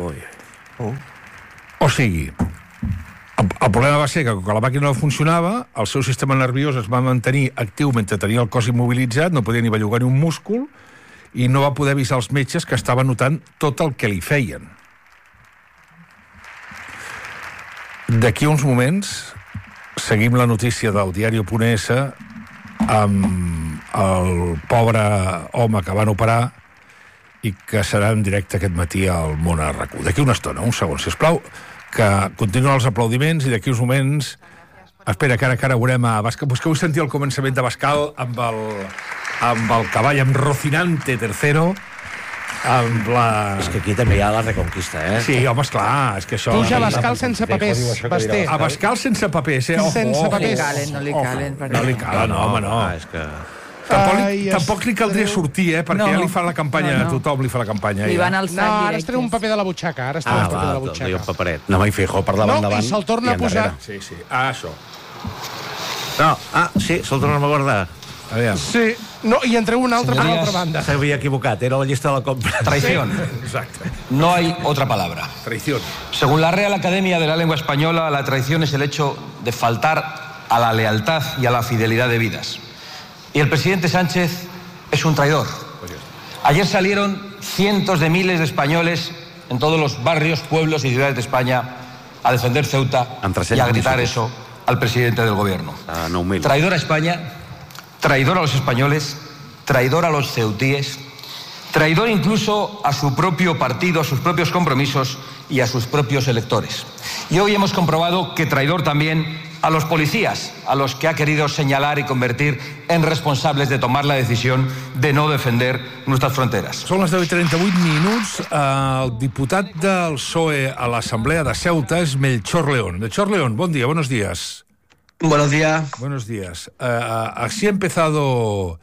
O sigui, el problema va ser que quan la màquina no funcionava, el seu sistema nerviós es va mantenir actiu mentre tenia el cos immobilitzat, no podia ni bellugar ni un múscul, i no va poder avisar els metges que estava notant tot el que li feien. D'aquí uns moments seguim la notícia del diario.es amb el pobre home que van operar i que serà en directe aquest matí al Món a RAC1. D'aquí una estona, un segon, sisplau, que continuen els aplaudiments i d'aquí uns moments... Espera, que ara veurem a Abascal. Busqueu sentir el començament d'Abascal amb el cavall, amb Rocinante III, amb la... És que aquí també hi ha la Reconquista, Sí, home, esclar, és que això... Puja Abascal sense papers, Basté. Abascal sense papers, Sense papers. No li calen. No li calen, home, no. És que... Tampoc li caldria sortir, perquè ja li fa la campanya, a tothom li fa la campanya. Li van alçant No, ara directes. es treu un paper de la butxaca, un paper de la butxaca. Un paperet. No, i Feijóo per davant, No, i se'l torna a posar. Sí, això. No, sí, se'l tornem a guardar. Aviam. Sí, no, i en treu un altre per l'altra banda. S'havia equivocat, era la llista de la compra. Traición. Exacte. No hay otra palabra. Traición. Según la Real Academia de la Lengua Española, la traición es el hecho de faltar a la lealtad y a la fidelidad debidas. Y el presidente Sánchez es un traidor. Ayer salieron cientos de miles de españoles en todos los barrios, pueblos y ciudades de España a defender Ceuta y a gritar eso al presidente del gobierno. Traidor a España, traidor a los españoles, traidor a los ceutíes, traidor incluso a su propio partido, a sus propios compromisos y a sus propios electores. Y hoy hemos comprobado que traidor también a los policías, a los que ha querido señalar y convertir en responsables de tomar la decisión de no defender nuestras fronteras. Són les 10:38. El diputat del PSOE a l'Assemblea de Ceuta és Melchor León. Melchor León, bon dia, buenos días. Buenos días. Buenos días. Así ha empezado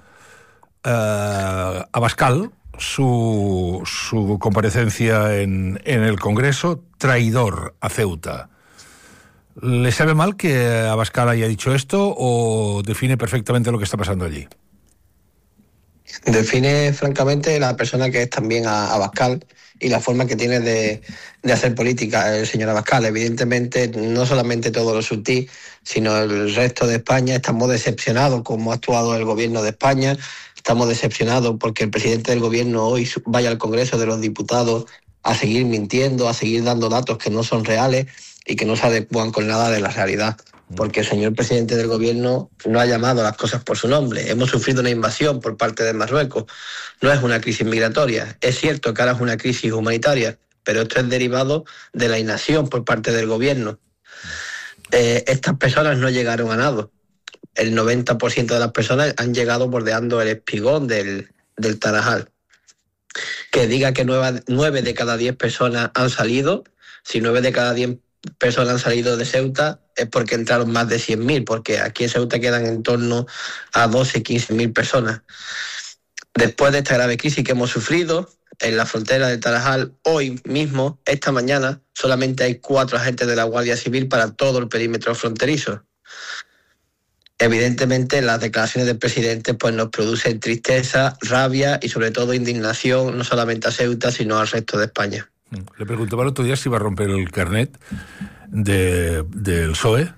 Abascal su comparecencia en el Congreso, traidor a Ceuta. ¿Le sabe mal que Abascal haya dicho esto o define perfectamente lo que está pasando allí? Define francamente la persona que es también Abascal y la forma que tiene de hacer política el señor Abascal. Evidentemente, no solamente todos los subtí, sino el resto de España estamos decepcionados como ha actuado el gobierno de España. Estamos decepcionados porque el presidente del gobierno hoy vaya al Congreso de los Diputados a seguir mintiendo, a seguir dando datos que no son reales y que no se adecúan con nada de la realidad. Porque el señor presidente del gobierno no ha llamado las cosas por su nombre. Hemos sufrido una invasión por parte de Marruecos. No es una crisis migratoria. Es cierto que ahora es una crisis humanitaria, pero esto es derivado de la inacción por parte del gobierno. Estas personas no llegaron a nada. El 90% de las personas han llegado bordeando el espigón del Tarajal. Que diga que 9 de cada 10 personas han salido, si 9 de cada 10 personas han salido de Ceuta es porque entraron más de 100.000, porque aquí en Ceuta quedan en torno a 12-15.000 personas. Después de esta grave crisis que hemos sufrido en la frontera de Tarajal, hoy mismo, esta mañana, solamente hay 4 agentes de la Guardia Civil para todo el perímetro fronterizo. Evidentemente, las declaraciones del presidente pues nos producen tristeza, rabia y sobre todo indignación, no solamente a Ceuta, sino al resto de España. Le preguntaba el otro día si iba a romper el carnet del PSOE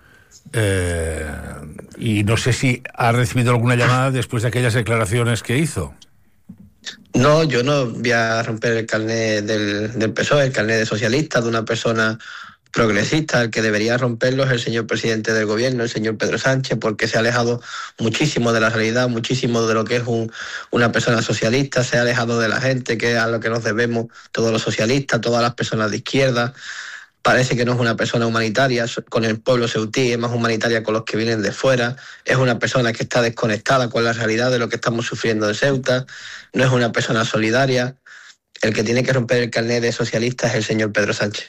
y no sé si ha recibido alguna llamada después de aquellas declaraciones que hizo. No, yo no voy a romper el carnet del PSOE, el carnet de socialista, de una persona progresista. El que debería romperlo es el señor presidente del gobierno, el señor Pedro Sánchez, porque se ha alejado muchísimo de la realidad, muchísimo de lo que es una persona socialista, se ha alejado de la gente, que es a lo que nos debemos todos los socialistas, todas las personas de izquierda. parece que no es una persona humanitaria con el pueblo ceutí, es más humanitaria con los que vienen de fuera, es una persona que está desconectada con la realidad de lo que estamos sufriendo en Ceuta, no es una persona solidaria. El que tiene que romper el carnet de socialista es el señor Pedro Sánchez.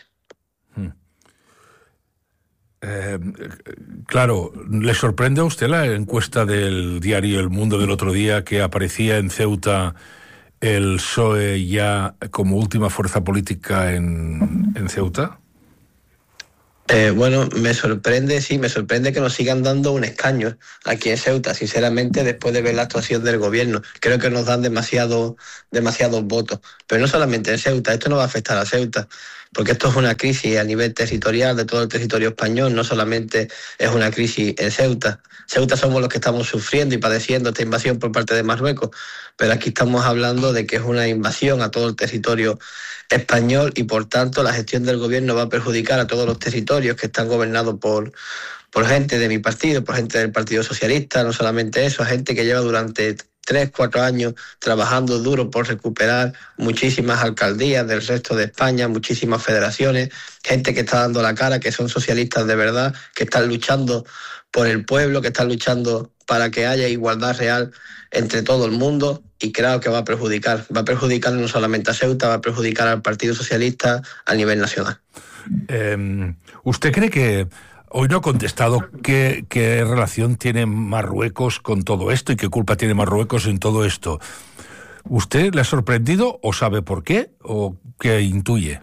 Claro, ¿le sorprende a usted la encuesta del diario El Mundo del otro día que aparecía en Ceuta el PSOE ya como última fuerza política en Ceuta? Bueno, me sorprende que nos sigan dando un escaño aquí en Ceuta, sinceramente, después de ver la actuación del gobierno. Creo que nos dan demasiados votos. Pero no solamente en Ceuta, esto no va a afectar a Ceuta, porque esto es una crisis a nivel territorial de todo el territorio español, no solamente es una crisis en Ceuta. Ceuta somos los que estamos sufriendo y padeciendo esta invasión por parte de Marruecos, pero aquí estamos hablando de que es una invasión a todo el territorio español y por tanto la gestión del gobierno va a perjudicar a todos los territorios que están gobernados por gente de mi partido, por gente del Partido Socialista, no solamente eso, a gente que lleva durante 3-4 años trabajando duro por recuperar muchísimas alcaldías del resto de España, muchísimas federaciones, gente que está dando la cara, que son socialistas de verdad, que están luchando por el pueblo, que están luchando para que haya igualdad real entre todo el mundo, y creo que va a perjudicar no solamente a Ceuta, va a perjudicar al Partido Socialista a nivel nacional. ¿Usted cree que hoy no ha contestado qué relación tiene Marruecos con todo esto y qué culpa tiene Marruecos en todo esto? ¿Usted le ha sorprendido o sabe por qué o qué intuye?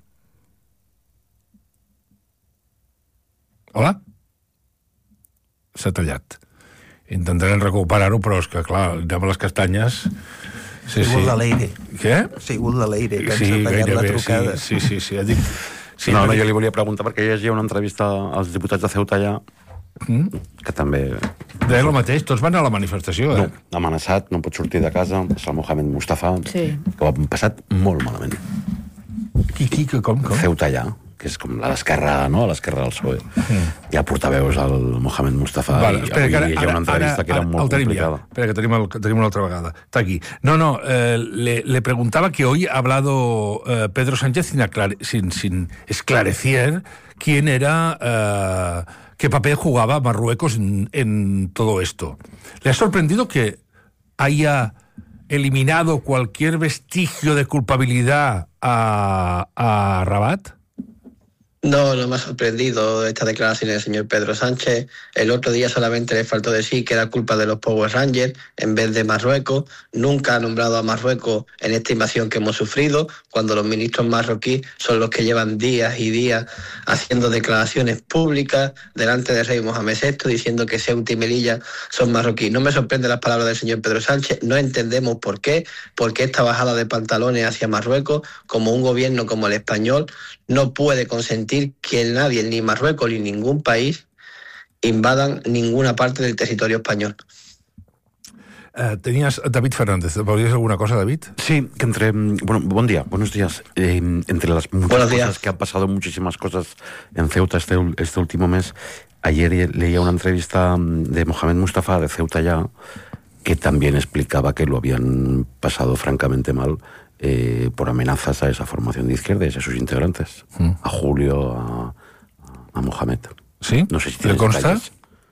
Hola? S'ha tallat. Intentarem recuperar-ho, però és que, clar, anem a les castanyes... Sí, sigut de l'aire. Què? Sigut de l'aire, que ens ha tallat la trucada. Sí. Sí, no, jo li volia preguntar, perquè hi ha una entrevista als diputats de Ceuta allà, que també... Deia el mateix, tots van a la manifestació, No, amenaçat, no pot sortir de casa, és el Mohamed Mustafa, que ho ha passat molt malament. Com? Ceuta allà, que és com l'esquerra, no?, l'esquerra del PSOE. Hi ha portaveus al Mohamed Mustafa, i avui hi ha una entrevista que era molt complicada. Espera, que tenim una altra vegada. Está aquí. No, le preguntaba que hoy ha hablado Pedro Sánchez sin esclarecer quién era, qué papel jugaba Marruecos en todo esto. ¿Le ha sorprendido que haya eliminado cualquier vestigio de culpabilidad a Rabat? No me ha sorprendido esta declaración del señor Pedro Sánchez. El otro día solamente le faltó decir que era culpa de los Power Rangers en vez de Marruecos. Nunca ha nombrado a Marruecos en esta invasión que hemos sufrido, cuando los ministros marroquíes son los que llevan días y días haciendo declaraciones públicas delante del rey Mohamed VI diciendo que Ceuta y Melilla son marroquíes. No me sorprende las palabras del señor Pedro Sánchez, no entendemos por qué esta bajada de pantalones hacia Marruecos, como un gobierno como el español, no puede consentir que nadie, ni Marruecos ni ningún país, invadan ninguna parte del territorio español. Tenías David Fernández. ¿Podrías alguna cosa, David? Sí, que buen día, buenos días. Entre las muchas cosas que han pasado, muchísimas cosas en Ceuta este último mes, ayer leía una entrevista de Mohamed Mustafa de Ceuta ya, que también explicaba que lo habían pasado francamente mal por amenazas a esa formación de izquierda y a sus integrantes, a Julio, a Mohamed. ¿Sí? No sé si ¿Le consta? detalles.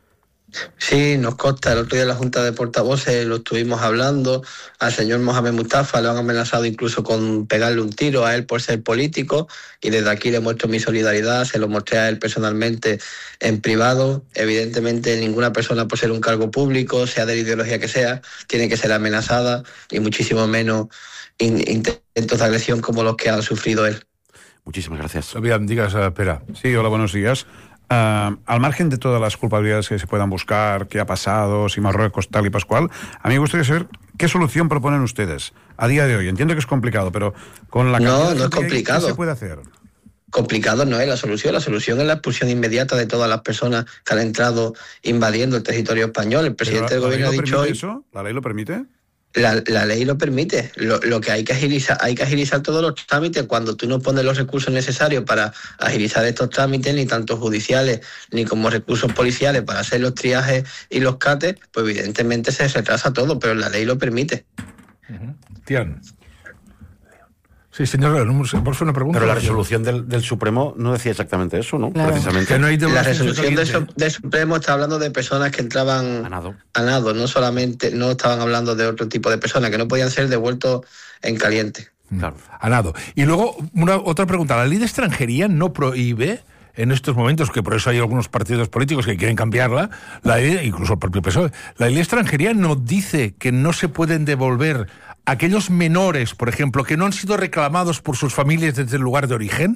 Sí, nos consta. El otro día en la Junta de Portavoces lo estuvimos hablando. Al señor Mohamed Mustafa lo han amenazado incluso con pegarle un tiro a él por ser político, y desde aquí le muestro mi solidaridad, se lo mostré a él personalmente en privado. Evidentemente ninguna persona, por ser un cargo público, sea de la ideología que sea, tiene que ser amenazada, y muchísimo menos intentos de agresión como los que ha sufrido él. Muchísimas gracias. Bien, digas, espera. Sí, hola, buenos días. Al margen de todas las culpabilidades que se puedan buscar, qué ha pasado, si Marruecos tal y pascual, a mí me gustaría saber qué solución proponen ustedes a día de hoy. Entiendo que es complicado, pero con la No es complicado. ¿Qué se puede hacer? Complicado no es la solución es la expulsión inmediata de todas las personas que han entrado invadiendo el territorio español. El presidente del gobierno ha dicho hoy... ¿Eso? ¿La ley lo permite? La ley lo permite. Lo que hay que agilizar todos los trámites. Cuando tú no pones los recursos necesarios para agilizar estos trámites, ni tanto judiciales ni como recursos policiales para hacer los triajes y los cates, pues evidentemente se retrasa todo, pero la ley lo permite. Tian. Sí, señor, ¿vols fer una pregunta? Pero la resolución del Supremo no decía exactamente eso, ¿no? Claro. Precisamente. La resolución del Supremo está hablando de personas que entraban a nado, no estaban hablando de otro tipo de personas, que no podían ser devueltos en caliente. Claro. A nado. Y luego, otra pregunta. ¿La ley de extranjería no prohíbe en estos momentos, que por eso hay algunos partidos políticos que quieren cambiarla, incluso el propio PSOE, la ley de extranjería no dice que no se pueden devolver aquellos menores, por ejemplo, que no han sido reclamados por sus familias desde el lugar de origen?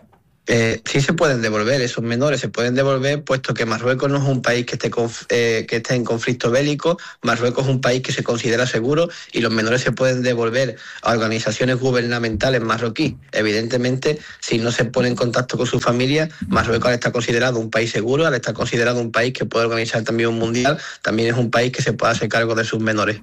Sí se pueden devolver, esos menores se pueden devolver, puesto que Marruecos no es un país que esté en conflicto bélico. Marruecos es un país que se considera seguro y los menores se pueden devolver a organizaciones gubernamentales marroquíes. Evidentemente, si no se pone en contacto con su familia, Marruecos, al estar considerado un país seguro, al estar considerado un país que puede organizar también un mundial, también es un país que se puede hacer cargo de sus menores.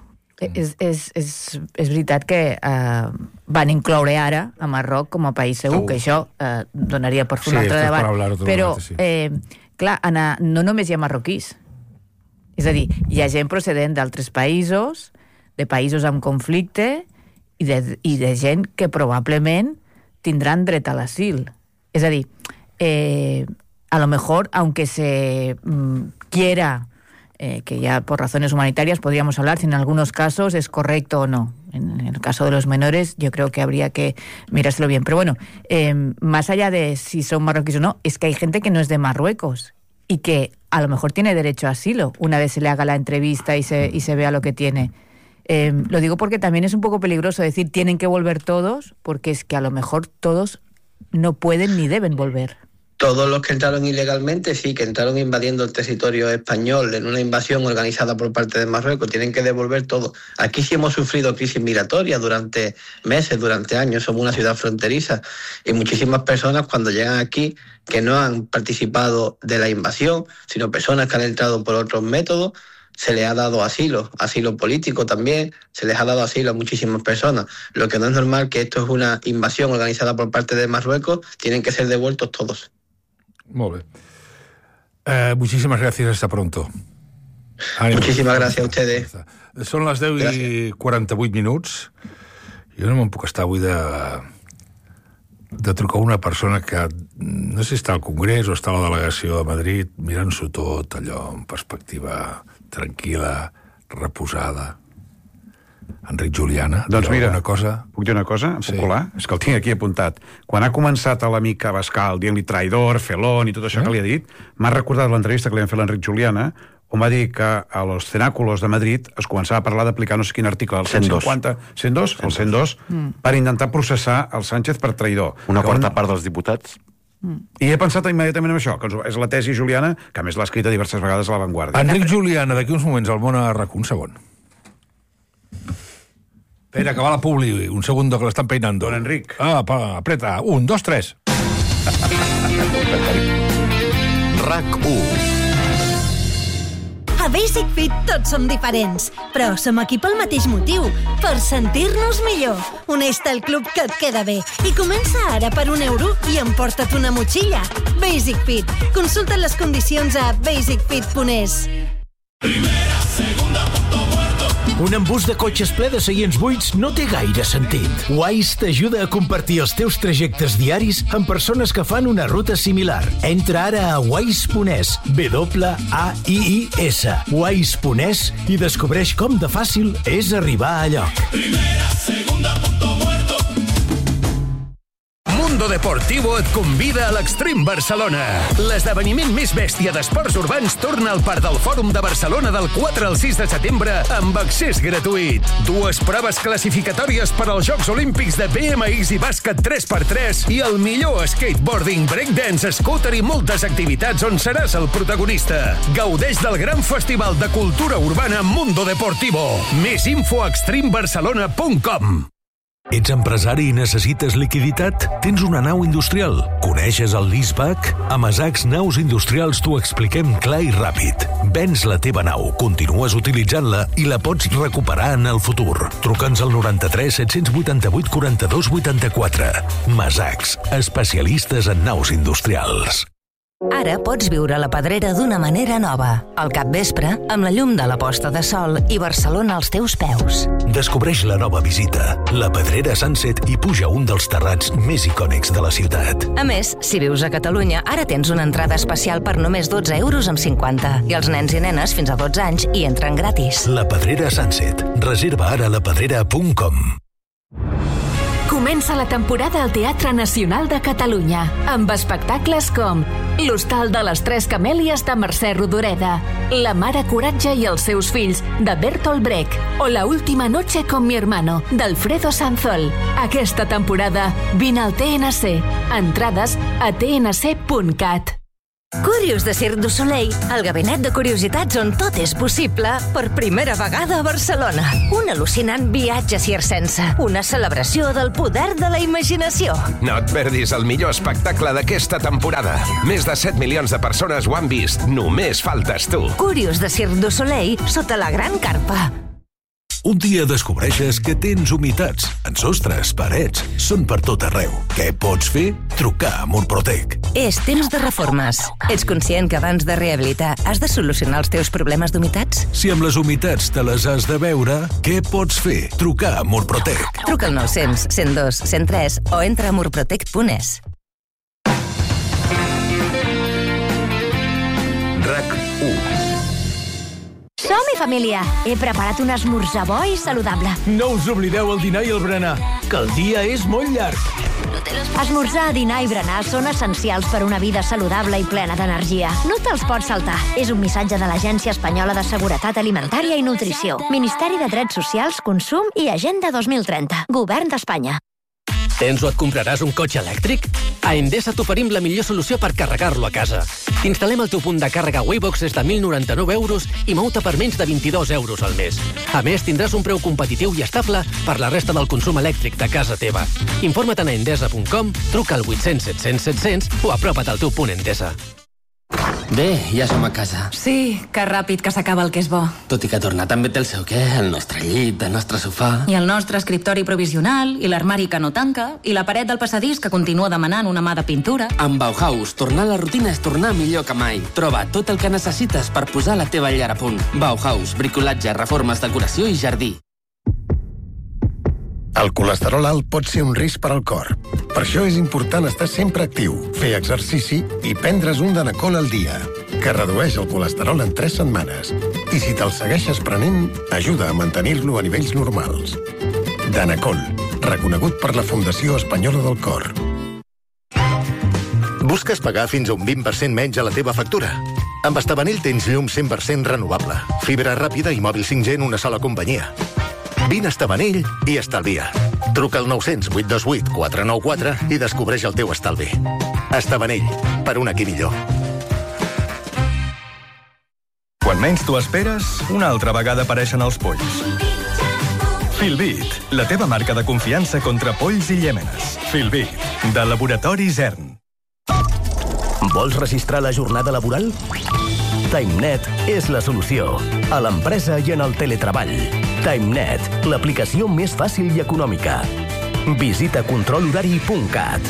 És veritat que van incloure ara a Marroc com a país segur, que això donaria per fer un altre debat. Però, clar, no només hi ha marroquís. És a dir, hi ha gent procedent d'altres països, de països amb conflicte, i de gent que probablement tindran dret a l'asil. És a dir, a lo mejor, aunque se quiera... que ya por razones humanitarias podríamos hablar si en algunos casos es correcto o no. En el caso de los menores yo creo que habría que mirárselo bien. Pero bueno, más allá de si son marroquíes o no, es que hay gente que no es de Marruecos y que a lo mejor tiene derecho a asilo una vez se le haga la entrevista y se vea lo que tiene. Lo digo porque también es un poco peligroso decir tienen que volver todos, porque es que a lo mejor todos no pueden ni deben volver. Todos los que entraron ilegalmente, sí, que entraron invadiendo el territorio español en una invasión organizada por parte de Marruecos, tienen que devolver todo. Aquí sí hemos sufrido crisis migratorias durante meses, durante años, somos una ciudad fronteriza y muchísimas personas cuando llegan aquí que no han participado de la invasión, sino personas que han entrado por otros métodos, se les ha dado asilo político también, se les ha dado asilo a muchísimas personas. Lo que no es normal, que esto es una invasión organizada por parte de Marruecos, tienen que ser devueltos todos. Molt bé. Muchísimas gracias, hasta pronto. Muchísimas gracias a ustedes. Són les 10:48. Jo no me'n puc estar avui de trucar a una persona que no sé si està al Congrés o està a la delegació de Madrid mirant-s'ho tot allò en perspectiva tranquil·la, reposada. Enric Juliana, doncs mira, una cosa... Puc dir una cosa? Em puc colar? És que el tinc aquí apuntat. Quan ha començat a l'amic Abascal dient-li traïdor, felón i tot això que li ha dit, m'ha recordat l'entrevista que li vam fer a l'Enric Juliana, on va dir que a los cenáculos de Madrid es començava a parlar d'aplicar no sé quin article, el 150... 102? El 102, per intentar processar el Sánchez per traïdor. Una quarta part dels diputats. I he pensat immediatament en això, que és la tesi Juliana, que a més l'ha escrita diverses vegades a La Vanguardia. Enric Juliana, d'aquí uns moments al món a RAC, un segon. Espera, que va la publi, un segundo que la están peinando. Don Enric. Apreta, 1, 2, 3. RAC1. A Basic Fit tots som diferents, però som aquí pel mateix motiu, per sentir-nos millor. Uneix-te al club que et queda bé i comença ara per €1 i emporta't una motxilla. Basic Fit. Consulta les condicions a basicfit.es. Primera, segunda, punto muerto. Un embús de cotxes ple de seients buits no té gaire sentit. Wise t'ajuda a compartir els teus trajectes diaris amb persones que fan una ruta similar. Entra ara a wise.es, WAIIS, wise.es, i descobreix com de fàcil és arribar a lloc. Primera, segunda, punto muerto. Mundo Deportivo et convida a l'Extreme Barcelona. L'esdeveniment més bèstia d'esports urbans torna al Parc del Fòrum de Barcelona del 4 al 6 de setembre amb accés gratuït. 2 proves classificatòries per als Jocs Olímpics de BMX i bàsquet 3x3 i el millor skateboarding, breakdance, scooter i moltes activitats on seràs el protagonista. Gaudeix del gran festival de cultura urbana Mundo Deportivo. Més info a extremebarcelona.com. Ets empresari i necessites liquiditat? Tens una nau industrial? Coneixes el leaseback? A Masacs Naus Industrials t'ho expliquem clar i ràpid. Vens la teva nau, continues utilitzant-la i la pots recuperar en el futur. Truca'ns al 93 788 42 84. Masacs, especialistes en naus industrials. Ara pots viure la Pedrera d'una manera nova. Al capvespre, amb la llum de la posta de sol i Barcelona als teus peus. Descobreix la nova visita, la Pedrera Sunset, i puja un dels terrats més icònics de la ciutat. A més, si vius a Catalunya, ara tens una entrada especial per només 12,50 €, i els nens i nenes fins a 12 anys hi entren gratis. La Pedrera Sunset. Reserva ara a lapedrera.com. Comença la temporada al Teatre Nacional de Catalunya, amb espectacles com L'Hostal de les Tres Camèlies de Mercè Rodoreda, La Mare Coratge i els seus fills, de Bertolt Brecht, o La Última Noche con mi hermano, d'Alfredo Sanzol. Aquesta temporada, vine al TNC. Entrades a tnc.cat. Curios de Cirque du Soleil, el gabinet de curiositats on tot és possible, per primera vegada a Barcelona. Un al·lucinant viatge circense, una celebració del poder de la imaginació. No et perdis el millor espectacle d'aquesta temporada. Més de 7 milions de persones ho han vist. Només faltes tu. Curios de Cirque du Soleil sota la gran carpa. Un dia descobreixes que tens humitats en sostres, parets, són per tot arreu. Què pots fer? Trucar a Murprotec. És temps de reformes. Ets conscient que abans de rehabilitar has de solucionar els teus problemes d'humitats? Si amb les humitats te les has de veure, què pots fer? Trucar a Murprotec. Truca al 900 102 103 o entra a murprotec.es. RAC1. Som-hi, família! He preparat un esmorzar bo i saludable. No us oblideu el dinar i el berenar, que el dia és molt llarg. Esmorzar, dinar i berenar són essencials per una vida saludable i plena d'energia. No te'ls pots saltar. És un missatge de l'Agència Espanyola de Seguretat Alimentària i Nutrició. Ministeri de Drets Socials, Consum i Agenda 2030. Govern d'Espanya. Tens o et compraràs un cotxe elèctric? A Endesa t'oferim la millor solució per carregar-lo a casa. T'instal·lem el teu punt de càrrega Waybox des de 1.099 € i mou-te per menys de 22 € al mes. A més, tindràs un preu competitiu i estable per la resta del consum elèctric de casa teva. Informa't a endesa.com, truca al 800 700 700 o apropa't al teu punt Endesa. Bé, ja som a casa. Sí, que ràpid que s'acaba el que és bo. Tot i que tornar també té el seu què, el nostre llit, el nostre sofà... I el nostre escriptori provisional, i l'armari que no tanca, i la paret del passadís que continua demanant una mà de pintura. Amb Bauhaus, tornar a la rutina és tornar millor que mai. Troba tot el que necessites per posar la teva llar a punt. Bauhaus, bricolatge, reformes, decoració i jardí. El colesterol alt pot ser un risc per al cor. Per això és important estar sempre actiu, fer exercici i prendre's un Danacol al dia, que redueix el colesterol en 3 setmanes. I si te'l segueixes prenent, ajuda a mantenir-lo a nivells normals. Danacol, reconegut per la Fundació Espanyola del Cor. Busques pagar fins a un 20% menys a la teva factura? Amb Estabanell tens llum 100% renovable, fibra ràpida i mòbil 5G en una sola companyia. Vine a Estabanell i estalvia. Truca al 900 828 494 i descobreix el teu estalvi. Estabanell, per un aquí millor. Quan menys t'ho esperes, una altra vegada apareixen els polls. Filbit, la teva marca de confiança contra polls i llèmenes. Filbit, de Laboratori Zern. Vols registrar la jornada laboral? TimeNet és la solució. A l'empresa i en el teletreball. TimeNet, l'aplicació més fàcil i econòmica. Visita controlhorari.cat.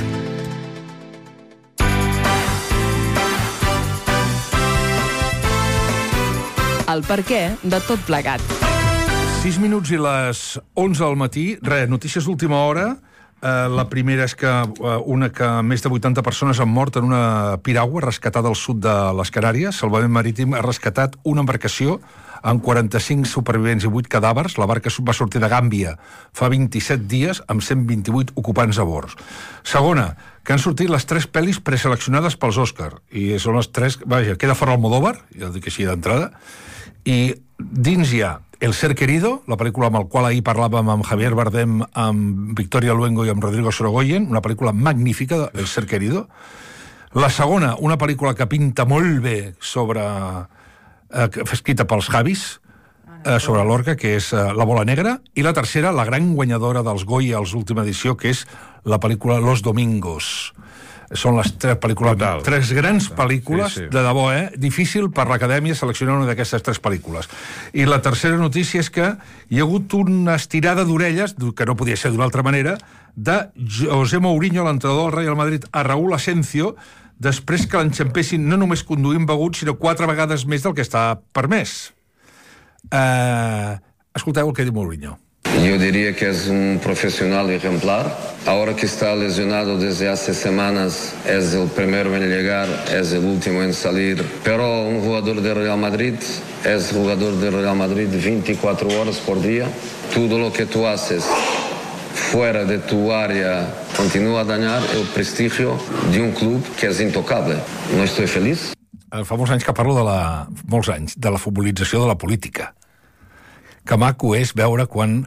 El per què de tot plegat. 6 minuts i les 11 al matí. Notícies d'última hora. La primera és que més de 80 persones han mort en una piragua rescatada al sud de les Canàries. Salvament Marítim ha rescatat una embarcació amb 45 supervivents i 8 cadàvers. La barca va sortir de Gàmbia fa 27 dies amb 128 ocupants a bord. Segona, que han sortit les 3 pel·lis preseleccionades pels Òscar. I són les 3... Vaja, queda fora Almodóvar, ja ho dic així d'entrada. I dins hi ha El ser querido, la pel·lícula amb la qual ahir parlàvem amb Javier Bardem, amb Victoria Luengo i amb Rodrigo Sorogoyen, una pel·lícula magnífica, El ser querido. La segona, una pel·lícula que pinta molt bé escrita pels Javis, sobre Lorca, que és La bola negra. I la tercera, la gran guanyadora dels Goya als última edició, que és la pel·lícula Los domingos. Són les 3 pel·lícules, 3 grans pel·lícules, de debò, difícil per l'Acadèmia seleccionar una d'aquestes 3 pel·lícules. I la tercera notícia és que hi ha hagut una estirada d'orelles, que no podia ser d'una altra manera, de José Mourinho, l'entrenador del Real Madrid, a Raúl Asencio, després que l'enxampessin no només conduint begut, sinó 4 vegades més del que està permès. Escolteu el que diu Mourinho. Yo diría que es un profesional ejemplar. Ahora que está lesionado desde hace semanas, es el primero en llegar, es el último en salir. Pero un jugador de Real Madrid es jugador de Real Madrid 24 horas por día. Todo lo que tú haces fuera de tu área continúa a dañar el prestigio de un club que es intocable. No estoy feliz. Fa molts anys que parlo de la futbolització de la política. Que maco és veure quan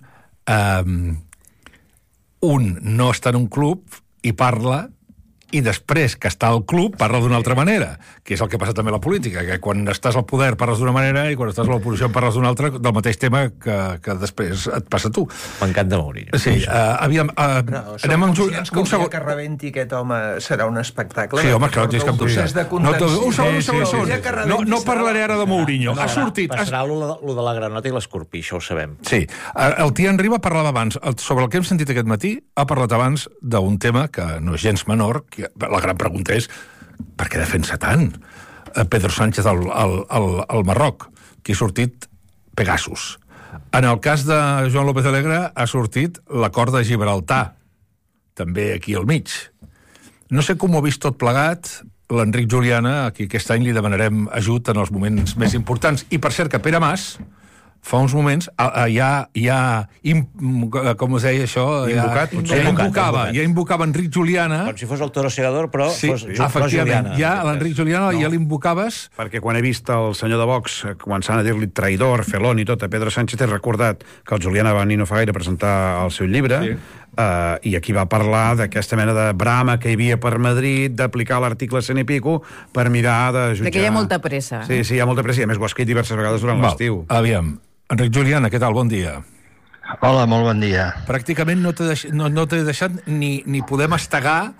un no està en un club i parla, i després que està al club parla d'una altra manera, que és el que passa també a la política, que quan estàs al poder parles d'una manera i quan estàs a l'oposició parles d'una altra, del mateix tema que després et passa a tu. M'encanta Mourinho. Sí, aviam, anem amb un segon. Que rebenti aquest home serà un espectacle. Sí, home, clar, tens cap dubte. Un segon. No parlaré ara de Mourinho. Ha sortit... Passarà lo de la granota i l'escorpí, això ho sabem. Sí. El Tian Riba parlava abans, sobre el que hem sentit aquest matí, ha parlat abans d'un tema que no és gens menor, que la gran pregunta és per què defensa tant Pedro Sánchez al Marroc, que ha sortit Pegasus. En el cas de Joan López Alegre ha sortit l'acord de Gibraltar, també aquí al mig. No sé com ho ha vist tot plegat l'Enric Juliana, a qui aquest any li demanarem ajut en els moments més importants. I per cert que Pere Mas fa uns moments com es deia això? Ja invocava Enric Juliana. Com si fos el toro segador, però fos Juliana. Ja l'Enric Juliana ja l'invocaves. Perquè quan he vist el senyor de Vox començant a dir-li traïdor, felon i tot a Pedro Sánchez, he recordat que el Juliana va venir no fa gaire a presentar el seu llibre, i aquí va parlar d'aquesta mena de brama que hi havia per Madrid, d'aplicar l'article 100 i pico per mirar de jutjar... Que hi ha molta pressa. Sí, hi ha molta pressa, i a més ho ha escrit diverses vegades durant l'estiu. Aviam, Enric Juliana, què tal? Bon dia. Hola, molt bon dia. Pràcticament no t'he deixat ni poder mastegar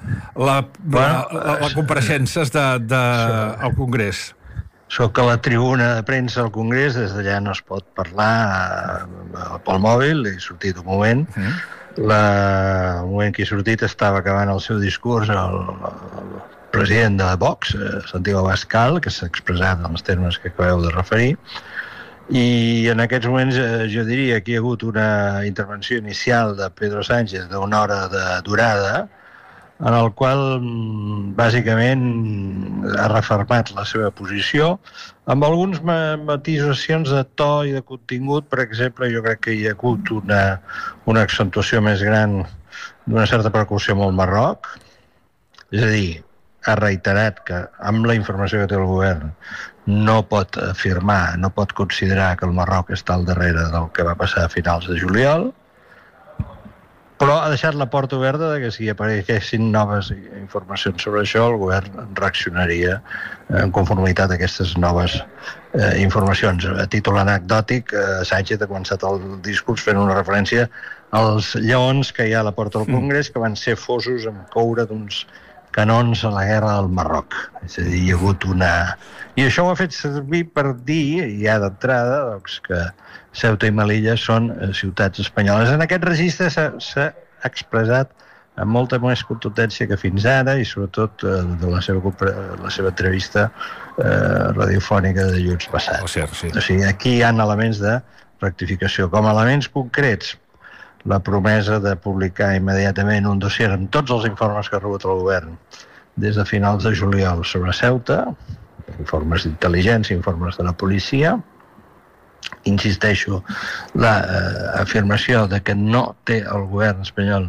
les compareixences al Congrés. Soc a la tribuna de premsa al Congrés, des d'allà no es pot parlar pel mòbil, he sortit un moment. El moment que he sortit estava acabant el seu discurs el president de Vox, Santiago Abascal, que s'ha expressat en els termes que acabeu de referir. I en aquests moments jo diria que hi ha hagut una intervenció inicial de Pedro Sánchez d'una hora de durada, en el qual bàsicament ha refermat la seva posició amb algunes matisacions de to i de contingut. Per exemple, jo crec que hi ha hagut una accentuació més gran d'una certa preocupació amb el Marroc, és a dir, ha reiterat que amb la informació que té el govern no pot afirmar, no pot considerar que el Marroc està al darrere del que va passar a finals de juliol, però ha deixat la porta oberta de que si apareixessin noves informacions sobre això, el govern reaccionaria en conformitat a aquestes noves informacions. A títol anecdòtic, Sánchez ha començat el discurs fent una referència als lleons que hi ha a la porta del Congrés, que van ser fosos amb coure d'uns canons a la guerra del Marroc. És a dir, hi ha hagut una... I això ho ha fet servir per dir, ja d'entrada, que Ceuta i Melilla són ciutats espanyoles. En aquest registre s'ha expressat amb molta més contundència que fins ara, i sobretot de la seva entrevista radiofònica de dilluns passat. O sigui, aquí hi ha elements de rectificació. Com a elements concrets, la promesa de publicar immediatament un dossier amb tots els informes que ha rebut el govern des de finals de juliol sobre Ceuta, informes d'intel·ligència, informes de la policia. Insisteixo, l'afirmació de que no té el govern espanyol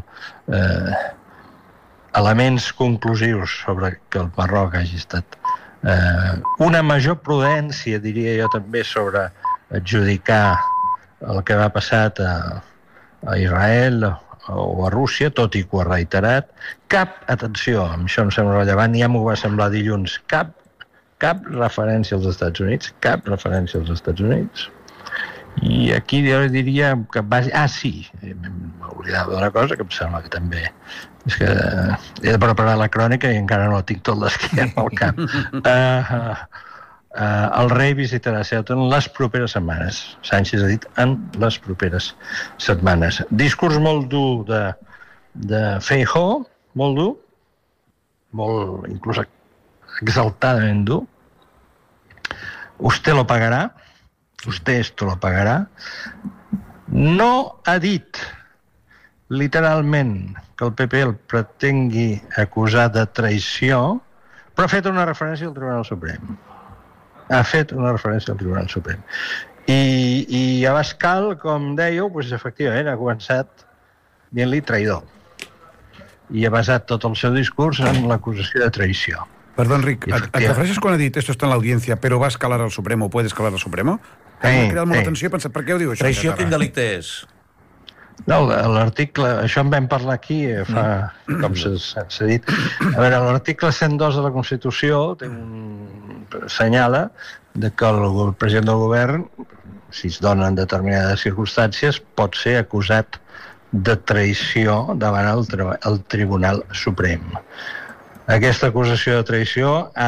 elements conclusius sobre que el Marroc hagi estat una major prudència, diria jo també, sobre adjudicar el que va passar a Israel o a Rússia, tot i que ho ha reiterat. Atenció, això em sembla rellevant, ja m'ho va semblar dilluns, cap referència als Estats Units, I aquí jo diria que sí, m'oblidava d'una cosa que em sembla que també és que he de preparar la crònica i encara no tinc tot l'esquia al cap. El rei visitarà Ceuta en les properes setmanes. Sánchez ha dit en les properes setmanes. Discurs molt dur de Feijóo, molt dur, molt inclús exaltadament dur. Usted lo pagará. Usted esto lo pagará. No ha dit literalment que el PP el pretengui acusar de traïció, però ha fet una referència al Tribunal Suprem. I Abascal, com dèieu, doncs, efectivament, ha començat dient-li traïdor. I ha basat tot el seu discurs en l'acusació de traïció. Perdó, Enric, et refereixes quan ha dit esto está en l'audiencia, però va escalar al Supremo, puede escalar al Supremo? M'ha cridat molt l'atenció i he pensat, per què ho diu això? Traïció, quin delicte és? No, l'article, això en vam parlar aquí fa, com s'ha dit. A veure, l'article 102 de la Constitució assenyala que el president del govern, si es donen determinades circumstàncies, pot ser acusat de traïció davant el Tribunal Suprem. Aquesta acusació de traïció ha